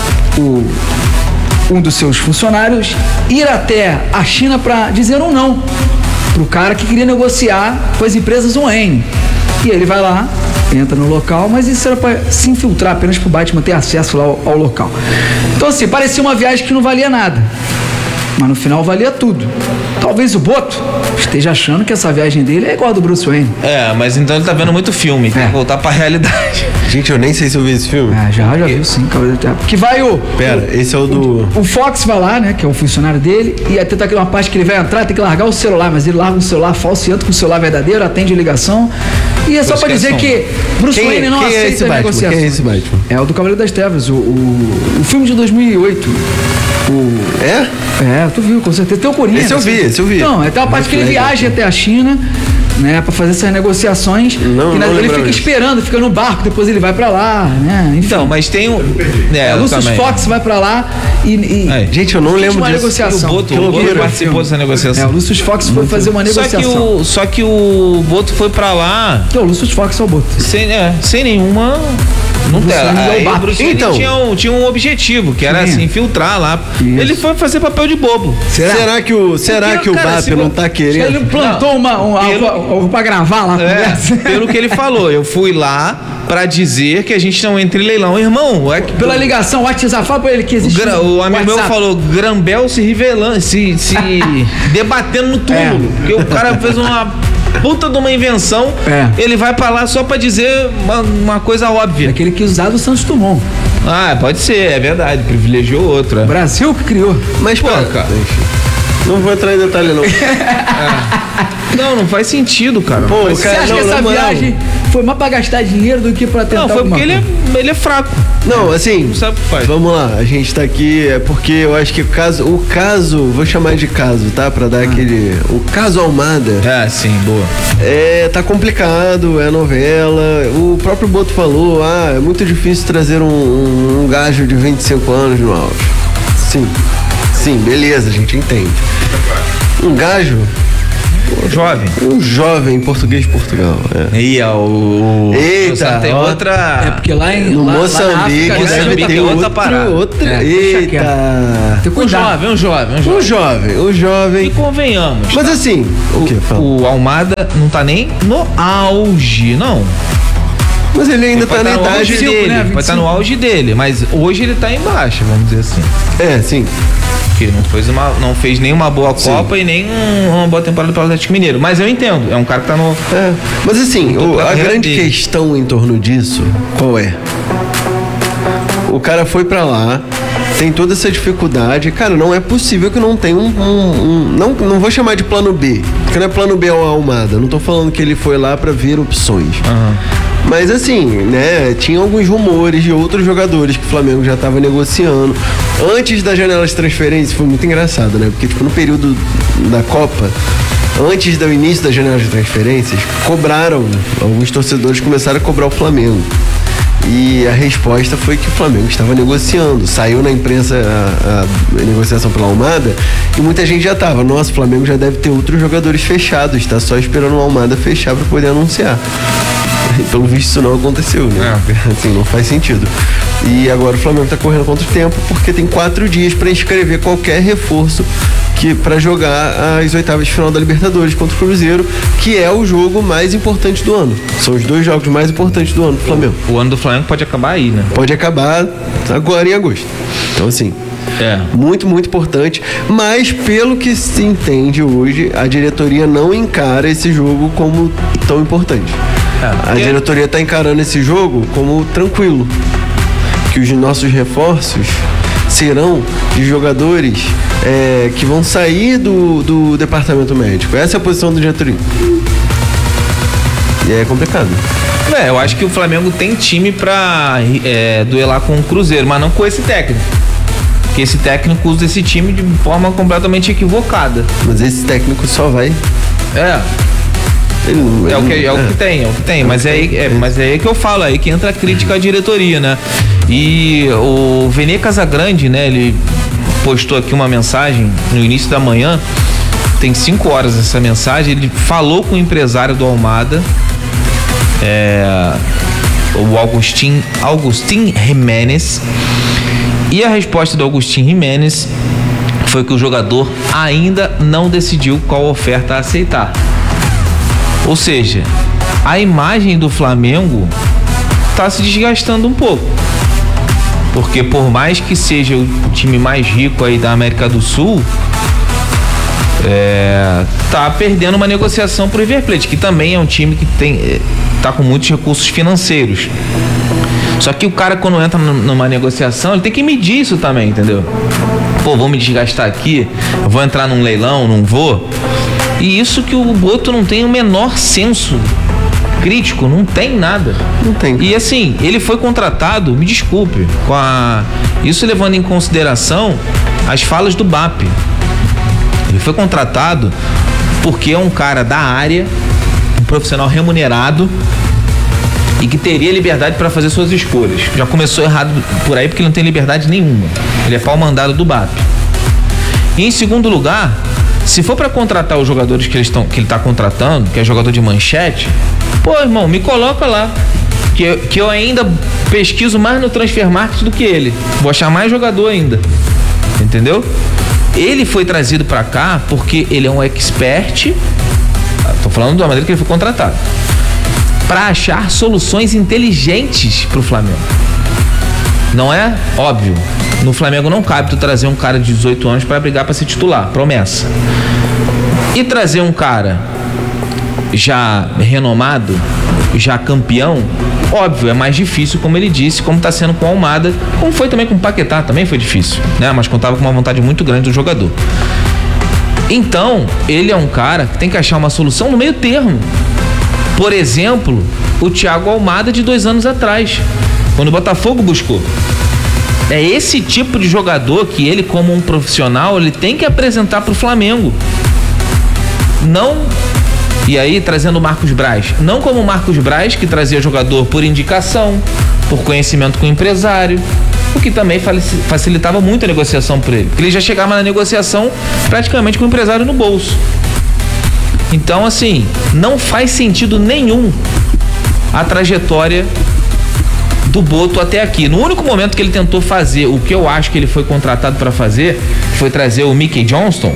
um dos seus funcionários ir até a China pra dizer um não pro cara que queria negociar com as empresas Wayne. E ele vai lá, entra no local, mas isso era para se infiltrar, apenas pro Batman ter acesso lá ao local. Então assim, parecia uma viagem que não valia nada, mas no final valia tudo. Talvez o Boto esteja achando que essa viagem dele é igual a do Bruce Wayne. Mas então ele tá vendo muito filme, tem que voltar pra realidade. Gente, eu nem sei se eu vi esse filme. Já viu sim, Cavaleiro da Terra. Que vai esse é o do... O Fox vai lá, né, que é o funcionário dele, e até tá aqui uma parte que ele vai entrar, tem que largar o celular, mas ele larga um celular falso e entra com o celular verdadeiro, atende a ligação. E é só pra dizer que Bruce Wayne não aceita a negociação. Quem é esse Batman? É o do Cavaleiro das Trevas, o filme de 2008. Tu viu, com certeza. Tem o Coringa. Esse eu vi. Não, tem uma parte que ele viaja até a China, né, pra fazer essas negociações. Ele fica esperando, fica no barco, depois ele vai pra lá, né? Enfim. Então, mas tem um... Lucius Fox vai pra lá gente, eu não lembro disso. Negociação. O Boto participou dessa negociação. O Lucius Fox foi fazer uma negociação. Só que o Boto foi pra lá... O Lucius Fox é o Boto. Sem nenhuma... Não tem. Então, tinha um objetivo, que era se infiltrar lá. Isso. Ele foi fazer papel de bobo. Será que o BAP não tá querendo? Ele plantou algo pra gravar lá. Pelo que ele falou, eu fui lá pra dizer que a gente não entra em leilão. Irmão, pela ligação, o WhatsApp, fala pra ele que existe. O amigo meu falou, Grambel se revelando, se debatendo no túmulo. Porque o cara fez uma puta de uma invenção, ele vai pra lá só pra dizer uma coisa óbvia. Aquele que usava o Santos Dumont. Ah, pode ser, é verdade, privilegiou outro. O Brasil que criou. Mas, pô, cara, não vou entrar em detalhe, não. Não faz sentido, cara. Pô, Você acha que essa viagem foi mais pra gastar dinheiro do que pra tentar Não, foi porque ele é fraco. Não, assim, Não sabe o que faz. vamos lá, a gente tá aqui porque eu acho que o caso, vou chamar de caso, tá? Pra dar o caso Almada. Sim, boa. Tá complicado, é novela. O próprio Boto falou, é muito difícil trazer um gajo de 25 anos no auge. Sim, beleza, a gente entende. Um gajo... Jovem. Um jovem português de Portugal. Eita, tem outra... É porque lá em no Moçambique tem outra parada. Eita. Um jovem. E convenhamos. Mas assim, o Almada não tá nem no auge, não. Mas ele ainda tá na idade dele, né? Vai estar no auge dele, mas hoje ele tá em baixa, vamos dizer assim. Sim. Porque não fez nenhuma boa Copa e nem uma boa temporada pelo Atlético Mineiro. Mas eu entendo, é um cara que tá no... Mas assim, a grande questão em torno disso, qual é? O cara foi pra lá, tem toda essa dificuldade. Cara, não é possível que não tenha não vou chamar de plano B, porque não é plano B ao Almada. Não tô falando que ele foi lá pra ver opções. Mas assim, né, tinha alguns rumores de outros jogadores que o Flamengo já estava negociando. Antes da janela de transferência, foi muito engraçado, né? Porque, no período da Copa, antes do início da janela de transferências, alguns torcedores começaram a cobrar o Flamengo. E a resposta foi que o Flamengo estava negociando. Saiu na imprensa a negociação pela Almada e muita gente já estava. Nossa, o Flamengo já deve ter outros jogadores fechados, está só esperando o Almada fechar para poder anunciar. E, pelo visto isso não aconteceu, né? Assim, não faz sentido. E agora o Flamengo está correndo contra o tempo porque tem 4 dias para inscrever qualquer reforço para jogar as oitavas de final da Libertadores contra o Cruzeiro, que é o jogo mais importante do ano. São os 2 jogos mais importantes do ano do Flamengo. O ano do Flamengo pode acabar aí, né? Pode acabar agora em agosto. Então, assim, muito, muito importante. Mas, pelo que se entende hoje, a diretoria não encara esse jogo como tão importante. A diretoria está encarando esse jogo como tranquilo. Que os nossos reforços serão de jogadores que vão sair do departamento médico. Essa é a posição da diretoria. E é complicado. Eu acho que o Flamengo tem time pra duelar com o Cruzeiro, mas não com esse técnico. Porque esse técnico usa esse time de forma completamente equivocada. Mas esse técnico só vai... É o que tem. Mas é aí que eu falo, aí que entra a crítica à diretoria, né? E o Vene Casagrande, né? Ele postou aqui uma mensagem no início da manhã, tem 5 horas essa mensagem. Ele falou com o empresário do Almada, o Agustín Jiménez, e a resposta do Agustín Jiménez foi que o jogador ainda não decidiu qual oferta aceitar. Ou seja, a imagem do Flamengo está se desgastando um pouco. Porque por mais que seja o time mais rico aí da América do Sul, tá perdendo uma negociação pro River Plate, que também é um time que tá com muitos recursos financeiros. Só que o cara, quando entra numa negociação, ele tem que medir isso também, entendeu? Pô, vou me desgastar aqui, vou entrar num leilão, não vou. E isso que o Boto não tem o menor senso crítico, não tem nada. Não tem. E assim, ele foi contratado, me desculpe, isso levando em consideração as falas do BAP. Ele foi contratado porque é um cara da área, um profissional remunerado e que teria liberdade para fazer suas escolhas. Já começou errado por aí porque ele não tem liberdade nenhuma. Ele é pau mandado do BAP. E em segundo lugar, se for para contratar os jogadores que ele tá contratando, que é jogador de manchete, pô, irmão, me coloca lá. Que eu ainda pesquiso mais no Transfer Market do que ele. Vou achar mais jogador ainda. Entendeu? Ele foi trazido para cá porque ele é um expert. Tô falando da maneira que ele foi contratado. Para achar soluções inteligentes pro Flamengo. Não é óbvio. No Flamengo não cabe tu trazer um cara de 18 anos para brigar para ser titular, promessa. E trazer um cara já renomado, já campeão, óbvio, é mais difícil, como ele disse, como está sendo com o Almada, como foi também com o Paquetá, também foi difícil, né? Mas contava com uma vontade muito grande do jogador. Então, ele é um cara que tem que achar uma solução no meio termo. Por exemplo, o Thiago Almada de 2 anos atrás, quando o Botafogo buscou. É esse tipo de jogador que ele, como um profissional, ele tem que apresentar para o Flamengo. Não, e aí trazendo o Marcos Braz, não como o Marcos Braz, que trazia jogador por indicação, por conhecimento com o empresário, o que também facilitava muito a negociação para ele, porque ele já chegava na negociação praticamente com o empresário no bolso. Então, assim, não faz sentido nenhum a trajetória do Boto até aqui. No único momento que ele tentou fazer o que eu acho que ele foi contratado para fazer, foi trazer o Mickey Johnston,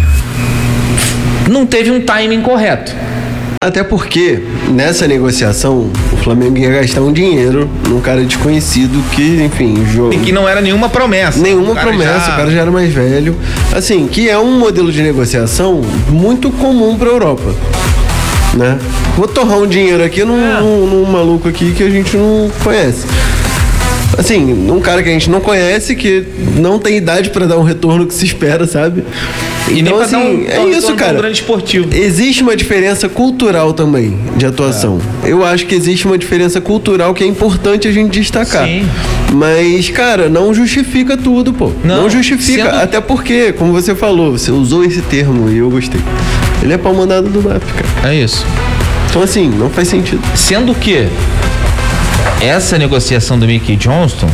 não teve um timing correto. Até porque, nessa negociação, o Flamengo ia gastar um dinheiro num cara desconhecido que, enfim, jogo. E que não era nenhuma promessa. Nenhuma promessa, o cara já era mais velho. Assim, que é um modelo de negociação muito comum pra Europa, né? Vou torrar um dinheiro aqui num maluco aqui que a gente não conhece. Assim, um cara que a gente não conhece, que não tem idade pra dar um retorno que se espera, sabe? E então, nem assim, é isso, cara. Um grande esportivo. Existe uma diferença cultural também de atuação. Eu acho que existe uma diferença cultural que é importante a gente destacar. Sim. Mas, cara, não justifica tudo, pô. Não justifica. Até porque, como você falou, você usou esse termo e eu gostei. Ele é pau mandado do MAP, cara. É isso. Então, assim, não faz sentido. Sendo que essa negociação do Mickey Johnston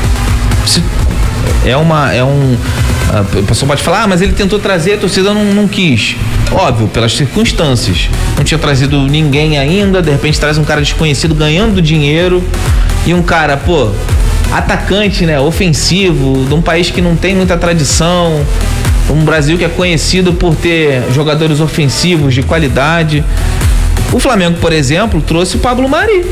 o pessoal pode falar, mas ele tentou trazer, a torcida não quis. Óbvio, pelas circunstâncias. Não tinha trazido ninguém ainda, de repente traz um cara desconhecido ganhando dinheiro e um cara, atacante, né, ofensivo, de um país que não tem muita tradição, um Brasil que é conhecido por ter jogadores ofensivos de qualidade. O Flamengo, por exemplo, trouxe o Pablo Mari,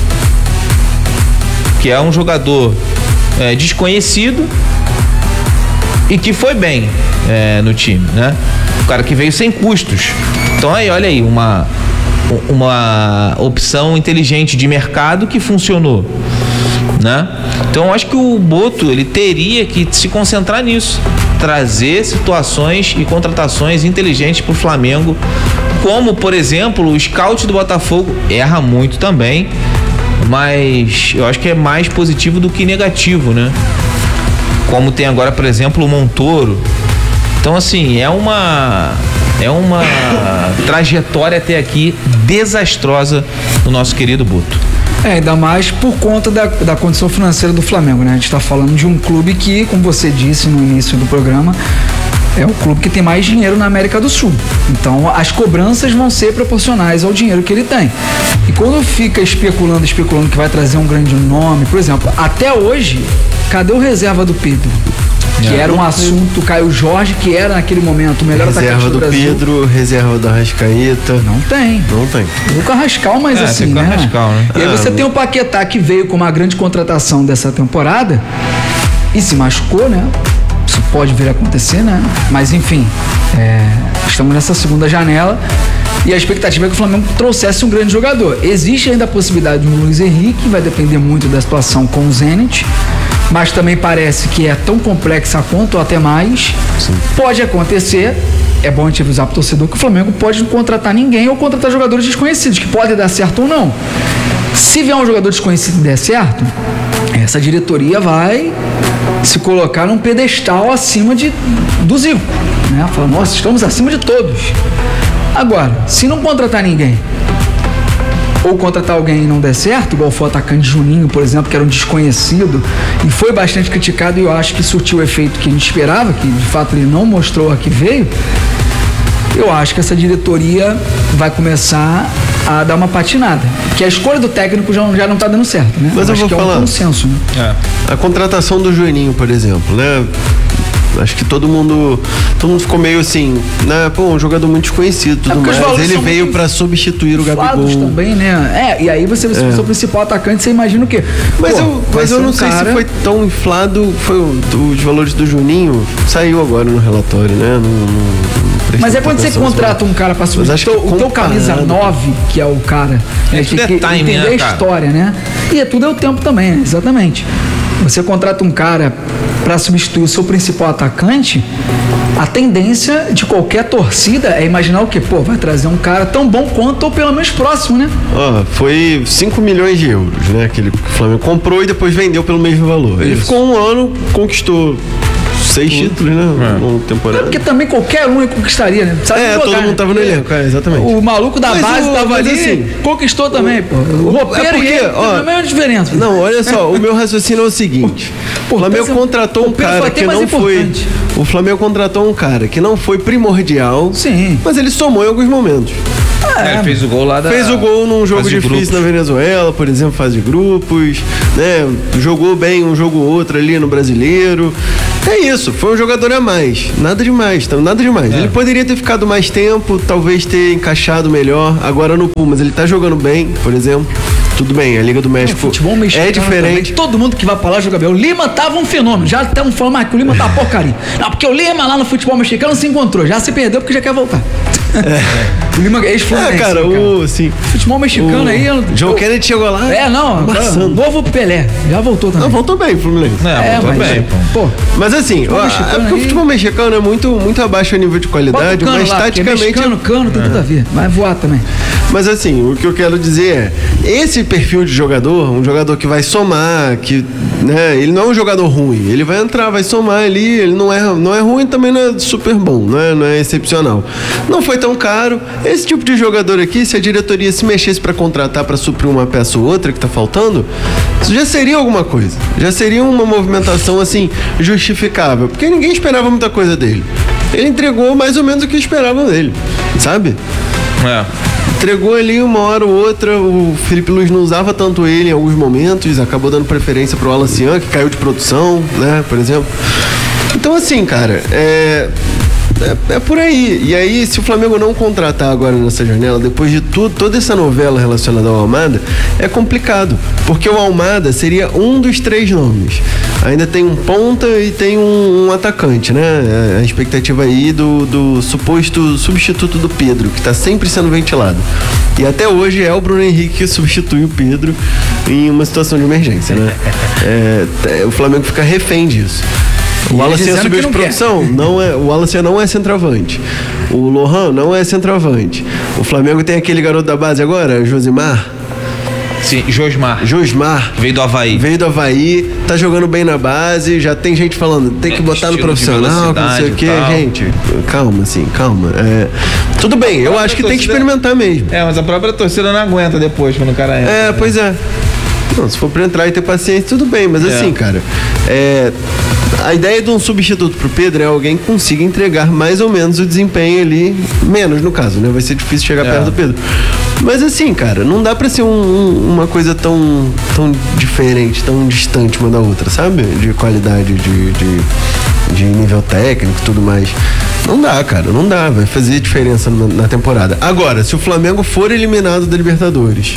que é um jogador desconhecido e que foi bem no time, né? O cara que veio sem custos. Então aí, olha aí, uma opção inteligente de mercado que funcionou, né? Então eu acho que o Boto, ele teria que se concentrar nisso, trazer situações e contratações inteligentes pro Flamengo, como, por exemplo, o scout do Botafogo erra muito também, mas eu acho que é mais positivo do que negativo, né? Como tem agora, por exemplo, o Montoro. Então, assim, é uma trajetória até aqui desastrosa do nosso querido Boto. Ainda mais por conta da condição financeira do Flamengo, né? A gente tá falando de um clube que, como você disse no início do programa, é o clube que tem mais dinheiro na América do Sul. Então, as cobranças vão ser proporcionais ao dinheiro que ele tem. E quando fica especulando que vai trazer um grande nome, por exemplo, até hoje, cadê o reserva do Pedro? Que era um assunto, Caio Jorge, que era naquele momento o melhor atacante do Brasil. Reserva do Pedro, reserva do Arrascaeta. Não tem. O Carrascal, mas assim, né? Carrascal, né? E aí você tem o Paquetá, que veio com uma grande contratação dessa temporada e se machucou, né? Isso pode vir a acontecer, né? Mas enfim, estamos nessa segunda janela e a expectativa é que o Flamengo trouxesse um grande jogador. Existe ainda a possibilidade do Luiz Henrique, vai depender muito da situação com o Zenit, mas também parece que é tão complexa quanto ou até mais. Sim. Pode acontecer, é bom a gente avisar pro torcedor que o Flamengo pode não contratar ninguém ou contratar jogadores desconhecidos, que pode dar certo ou não. Se vier um jogador desconhecido e der certo, essa diretoria vai se colocar num pedestal acima do Zico, né? Fala, nossa, estamos acima de todos. Agora, se não contratar ninguém, ou contratar alguém e não der certo, igual foi o atacante Juninho, por exemplo, que era um desconhecido e foi bastante criticado, e eu acho que surtiu o efeito que a gente esperava, que de fato ele não mostrou a que veio. Eu acho que essa diretoria vai começar a dar uma patinada, que a escolha do técnico já não tá dando certo, né? Mas eu vou falar, é um consenso, né? A contratação do Juninho, por exemplo, né? Acho que todo mundo ficou meio assim, né? Pô, um jogador muito desconhecido, tudo mais. Ele veio pra substituir o Gabigol também, né? E aí você é o principal atacante, você imagina o quê? Mas eu não sei se foi tão inflado, os valores do Juninho, saiu agora no relatório, né? No Mas é quando você contrata um cara pra substituir o teu camisa 9, que é o cara, né, que entender a história, né? E tudo é o tempo também, né? Exatamente. Você contrata um cara para substituir o seu principal atacante, a tendência de qualquer torcida é imaginar o quê? Pô, vai trazer um cara tão bom quanto ou pelo menos próximo, né? Foi 5 milhões de euros, né? Que o Flamengo comprou e depois vendeu pelo mesmo valor. Ele ficou um ano, conquistou 6 títulos, né? No temporada. Porque também qualquer um conquistaria, né? Todo mundo tava no elenco, exatamente. O maluco da base tava ali, assim, conquistou também, pô. O roupeiro tem a mesma diferença. Não, olha só, o meu raciocínio é o seguinte. O Flamengo contratou um cara que não foi... O Flamengo contratou um cara que não foi primordial, sim, mas ele somou em alguns momentos. Ele fez o gol lá Fez o gol num jogo difícil na Venezuela, por exemplo, fase de grupos, né? Jogou bem um jogo ou outro ali no Brasileiro. É isso, foi um jogador a mais. Nada demais, nada demais. Ele poderia ter ficado mais tempo, talvez ter encaixado melhor. Agora no Pumas, ele tá jogando bem, por exemplo. Tudo bem, a Liga do México é diferente. Também. Todo mundo que vai pra lá joga bem. O Lima tava um fenômeno. Já estamos falando que o Lima tá porcaria. Não, porque o Lima lá no futebol mexicano se encontrou. Já se perdeu porque já quer voltar. O Lima é ex-Fluminense. Cara, sim. Futebol mexicano aí. João Kennedy chegou lá. Novo Pelé. Já voltou também. Não, voltou bem o Fluminense. Voltou bem, pô. Mas assim, porque o futebol mexicano é muito abaixo a nível de qualidade, mas lá, taticamente. Cano tem tudo a ver. Vai voar também. Mas assim, o que eu quero dizer é, esse perfil de jogador, um jogador que vai somar, que, né, ele não é um jogador ruim, ele vai entrar, vai somar ali, ele não é ruim, também não é super bom, não é excepcional. Não foi tão caro. Esse tipo de jogador aqui, se a diretoria se mexesse para contratar, para suprir uma peça ou outra que tá faltando, isso já seria alguma coisa. Já seria uma movimentação assim justificável, porque ninguém esperava muita coisa dele. Ele entregou mais ou menos o que esperavam dele, sabe? Entregou ali uma hora ou outra. O Felipe Luiz não usava tanto ele em alguns momentos, acabou dando preferência pro Alan Cian, que caiu de produção, né, por exemplo. Então assim, cara, é por aí. E aí, se o Flamengo não contratar agora nessa janela, depois de toda essa novela relacionada ao Almada, é complicado, porque o Almada seria um dos 3 nomes. Ainda tem um ponta e tem um atacante, né? A expectativa aí do suposto substituto do Pedro, que está sempre sendo ventilado. E até hoje é o Bruno Henrique que substitui o Pedro em uma situação de emergência, né? O Flamengo fica refém disso. O Wallace subiu de produção, o Wallace não é centroavante. O Lohan não é centroavante. O Flamengo tem aquele garoto da base agora, Josimar. Sim, Josmar. Veio do Avaí, tá jogando bem na base, já tem gente falando, tem que botar no profissional, não sei o que, gente. Calma. Tudo bem, eu acho que tem que experimentar mesmo. Mas a própria torcida não aguenta depois quando o cara entra. Pois é. Não, se for pra entrar e ter paciência, tudo bem, mas assim, cara, a ideia de um substituto pro Pedro é alguém que consiga entregar mais ou menos o desempenho ali, menos no caso, né? Vai ser difícil chegar perto do Pedro. Mas assim, cara, não dá pra ser uma coisa tão diferente, tão distante uma da outra, sabe? De qualidade, de nível técnico e tudo mais. Não dá, cara, não dá. Vai fazer diferença na temporada. Agora, se o Flamengo for eliminado da Libertadores,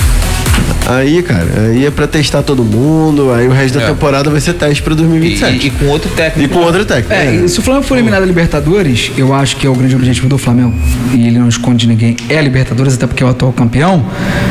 aí, cara, aí é pra testar todo mundo, aí o resto da temporada vai ser teste pra 2027. E com outro técnico. E se o Flamengo for eliminado da Libertadores, eu acho que é o grande objetivo do Flamengo, e ele não esconde ninguém, é a Libertadores, até porque é o atual campeão.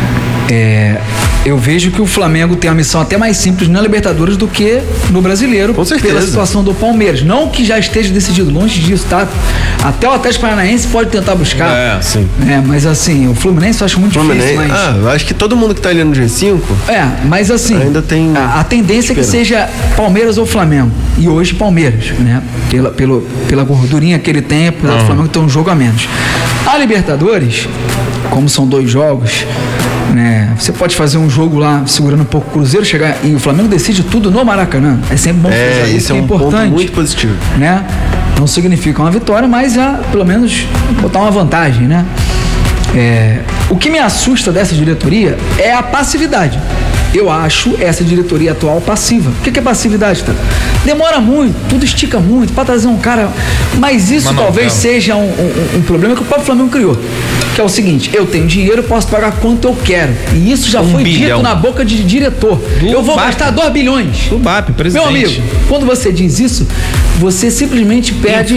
Eu vejo que o Flamengo tem uma missão até mais simples na Libertadores do que no Brasileiro, com certeza, pela situação do Palmeiras. Não que já esteja decidido, longe disso, tá? Até o Atlético Paranaense pode tentar buscar. Sim. Mas assim, o Fluminense eu acho muito difícil. Mas... eu acho que todo mundo que tá ali no G5. Mas assim, ainda tem a tendência é que seja Palmeiras ou Flamengo. E hoje Palmeiras, né? Pela gordurinha que ele tem, apesar do Flamengo ter um jogo a menos. A Libertadores, como são 2 jogos, né? Você pode fazer um jogo lá segurando um pouco o Cruzeiro, chegar e o Flamengo decide tudo no Maracanã. É sempre bom fazer isso, é um importante, ponto muito positivo, né? Não significa uma vitória, mas já pelo menos botar uma vantagem, né? O que me assusta dessa diretoria é a passividade. Eu acho essa diretoria atual passiva. O que é passividade, tá? Demora muito, tudo estica muito para trazer um cara. Mas isso talvez seja um problema que o próprio Flamengo criou. que é o seguinte, eu tenho dinheiro, posso pagar quanto eu quero. E isso já foi dito na boca de diretor. Eu vou gastar 2 bilhões. Do BAP, presidente. Meu amigo, quando você diz isso, você simplesmente perde...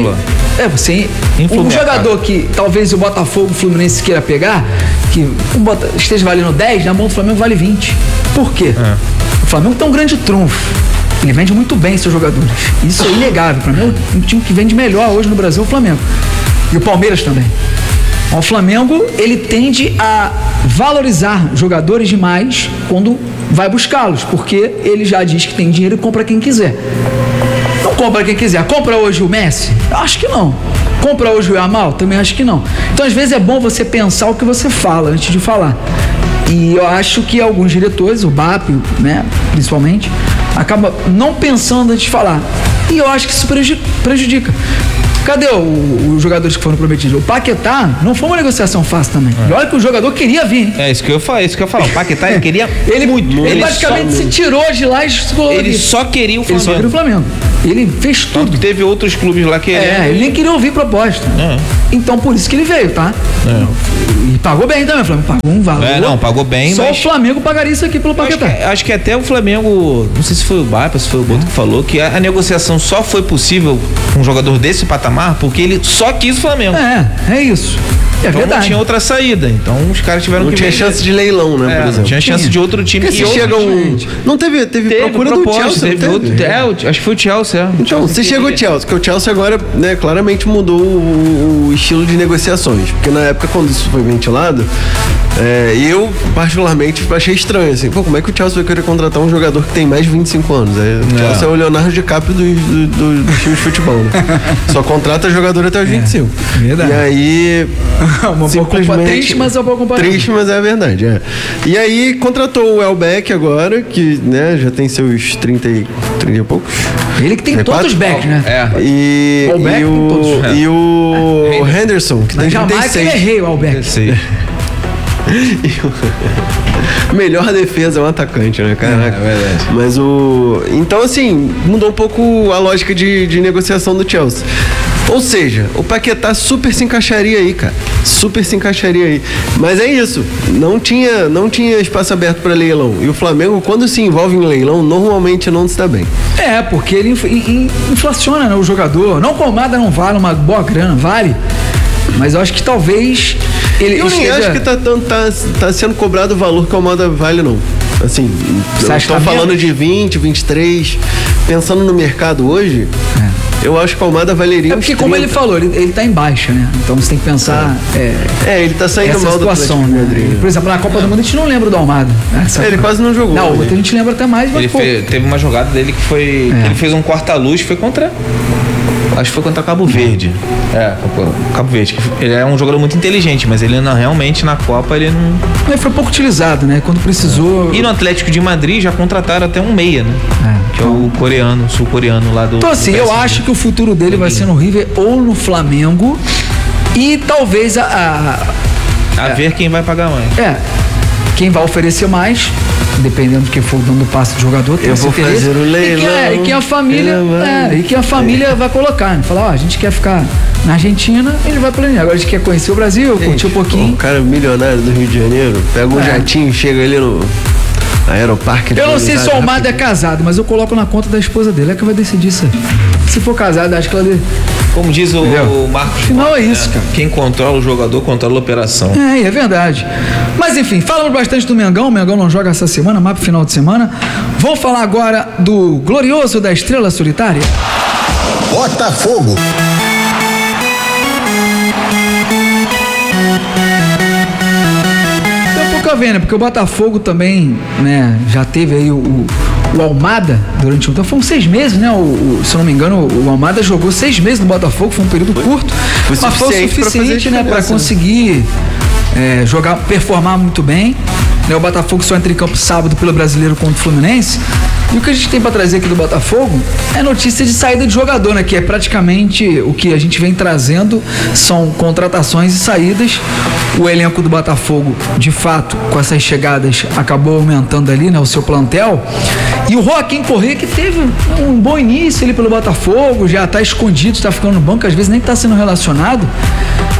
Um jogador que talvez o Botafogo, o Fluminense queira pegar, que esteja valendo 10, na mão do Flamengo vale 20. Por quê? O Flamengo tem um grande trunfo. Ele vende muito bem seus jogadores. Isso é inegável. O Flamengo é um time que vende melhor hoje no Brasil, o Flamengo. E o Palmeiras também. O Flamengo, ele tende a valorizar jogadores demais quando vai buscá-los, porque ele já diz que tem dinheiro e compra quem quiser. Não compra quem quiser. Compra hoje o Messi? Eu acho que não. Compra hoje o Yamal? Também acho que não. Então, às vezes, é bom você pensar o que você fala antes de falar. E eu acho que alguns diretores, o BAP, né, principalmente, acaba não pensando antes de falar. E eu acho que isso prejudica. Cadê os jogadores que foram prometidos? O Paquetá não foi uma negociação fácil também. E olha que o jogador queria vir, hein? É isso que eu falo. O Paquetá ele queria muito. Ele praticamente se tirou de lá e ele só queria o Flamengo. Ele só queria o Flamengo. Ele fez tudo. Tanto que teve outros clubes lá que ele nem queria ouvir proposta. Então por isso que ele veio, tá? E pagou bem também, o Flamengo pagou um valor. Pagou bem. Só o Flamengo pagaria isso aqui pelo Paquetá. Acho que até o Flamengo, não sei se foi o Bapa, se foi o Boto que falou que a negociação só foi possível com um jogador desse patamar porque ele só quis o Flamengo. É isso. Então verdade. Não tinha outra saída. Então os caras tiveram não que tinha chance de leilão, né? Por exemplo. Não tinha chance de outro time. Porque se chega Não teve procura do Chelsea. Teve outro. Acho que foi o Chelsea. Então, se chega o Chelsea, porque o Chelsea agora, né, claramente mudou o estilo de negociações. Porque na época, quando isso foi ventilado, eu, particularmente, achei estranho, assim. Pô, como é que o Chelsea vai querer contratar um jogador que tem mais de 25 anos? O Chelsea é o Leonardo DiCaprio do time de futebol, né? Só contrata jogador até os 25. Verdade. E aí... Triste, mas é um pouco comparado. Triste, mas é verdade, E aí, contratou o Welbeck agora, que, né, já tem seus 30 e poucos. Ele que tem 34? Todos os backs, né? E o Henderson, que tem 36. Jamais ele errei o Welbeck. Melhor defesa é um atacante, né, cara? É verdade. Mas então, assim, mudou um pouco a lógica de negociação do Chelsea. Ou seja, o Paquetá super se encaixaria aí, cara. Super se encaixaria aí. Mas é isso. Não tinha espaço aberto para leilão. E o Flamengo, quando se envolve em leilão, normalmente não se dá bem. Porque ele inflaciona, né, o jogador. Não, Almada não vale uma boa grana, vale. Mas eu acho que talvez eu nem acho que tá sendo cobrado o valor que o Almada vale, não. Assim, estão falando de 20, 23. Pensando no mercado hoje, eu acho que o Almada valeria porque como ele falou, ele tá em baixa, né? Então você tem que pensar... ele tá saindo mal da situação, né? Por exemplo, na Copa do Mundo a gente não lembra do Almada. Ele quase não jogou. Não, a gente lembra até mais, mas teve uma jogada dele que foi... Ele fez um corta-luz, foi contra... Acho que foi contra Cabo Verde. Cabo Verde. Ele é um jogador muito inteligente, mas ele não, realmente na Copa ele não... Ele foi pouco utilizado, né? Quando precisou... E no Atlético de Madrid já contrataram até um meia, né? Que é o sul-coreano lá do... Então assim, eu acho que o futuro dele vai ser no River ou no Flamengo e talvez a ver quem vai pagar mais. Quem vai oferecer mais, dependendo do que for dando passe do jogador, tem esse interesse. Fazer o leilão. E quem a família vai colocar, né? Falar, a gente quer ficar na Argentina, ele vai planejar. Agora a gente quer conhecer o Brasil, curtir um pouquinho. Um cara milionário do Rio de Janeiro, pega um jatinho, chega ali no Aeroparque. Eu não sei se o Almada é casado, mas eu coloco na conta da esposa dele, é que vai decidir isso aí. Se for casado, acho que ela... Como diz o Marcos. Afinal é isso, cara. Quem controla o jogador, controla a operação. É verdade. Mas enfim, falamos bastante do Mengão. O Mengão não joga essa semana, mas pro final de semana. Vamos falar agora do glorioso da Estrela Solitária. Botafogo. Porque o Botafogo também, né, já teve aí o Almada durante um tempo. Foram 6 meses, né? Se eu não me engano, o Almada jogou 6 meses no Botafogo, foi um período curto. Mas foi o suficiente, né, para conseguir jogar, performar muito bem. O Botafogo só entra em campo sábado pelo Brasileiro contra o Fluminense. E o que a gente tem para trazer aqui do Botafogo é notícia de saída de jogador, né? Que é praticamente o que a gente vem trazendo, são contratações e saídas. O elenco do Botafogo, de fato, com essas chegadas, acabou aumentando ali, né? O seu plantel. E o Joaquim Corrêa, que teve um bom início ali pelo Botafogo, já tá escondido, tá ficando no banco, às vezes nem tá sendo relacionado.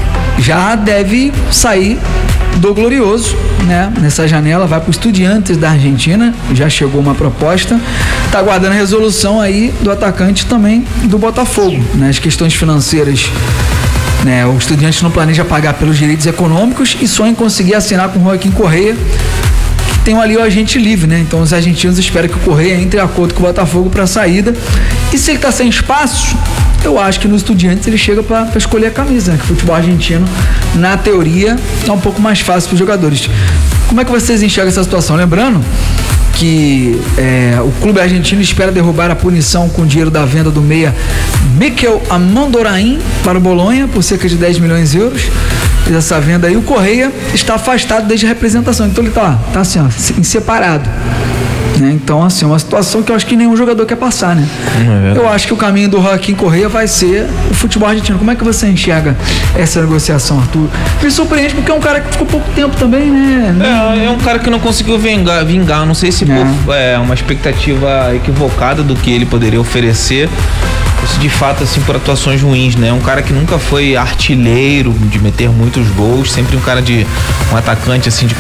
já deve sair do Glorioso, né? Nessa janela, vai para o Estudiantes da Argentina, já chegou uma proposta, tá aguardando a resolução aí do atacante também do Botafogo, né? As questões financeiras, né? O Estudiantes não planeja pagar pelos direitos econômicos e sonha em conseguir assinar com o Joaquim Correa, que tem ali o agente livre, né? Então os argentinos esperam que o Correa entre em acordo com o Botafogo para a saída, e se ele tá sem espaço, eu acho que no Estudiantes ele chega para escolher a camisa, né? Que o futebol argentino, na teoria, é um pouco mais fácil para os jogadores. Como é que vocês enxergam essa situação? Lembrando que o clube argentino espera derrubar a punição com dinheiro da venda do meia Mikel Amondorain para o Bolonha por cerca de 10 milhões de euros. Fez essa venda aí. O Correia está afastado desde a representação, então ele tá assim, ó, em separado. Né? Então, assim, uma situação que eu acho que nenhum jogador quer passar, né? Eu acho que o caminho do Joaquim Correa vai ser o futebol argentino. Como é que você enxerga essa negociação, Arthur? Me surpreende porque é um cara que ficou pouco tempo também, né? É um cara que não conseguiu vingar. Não sei se é uma expectativa equivocada do que ele poderia oferecer. Isso de fato, assim, por atuações ruins, né? Um cara que nunca foi artilheiro de meter muitos gols, sempre um cara um atacante, assim, de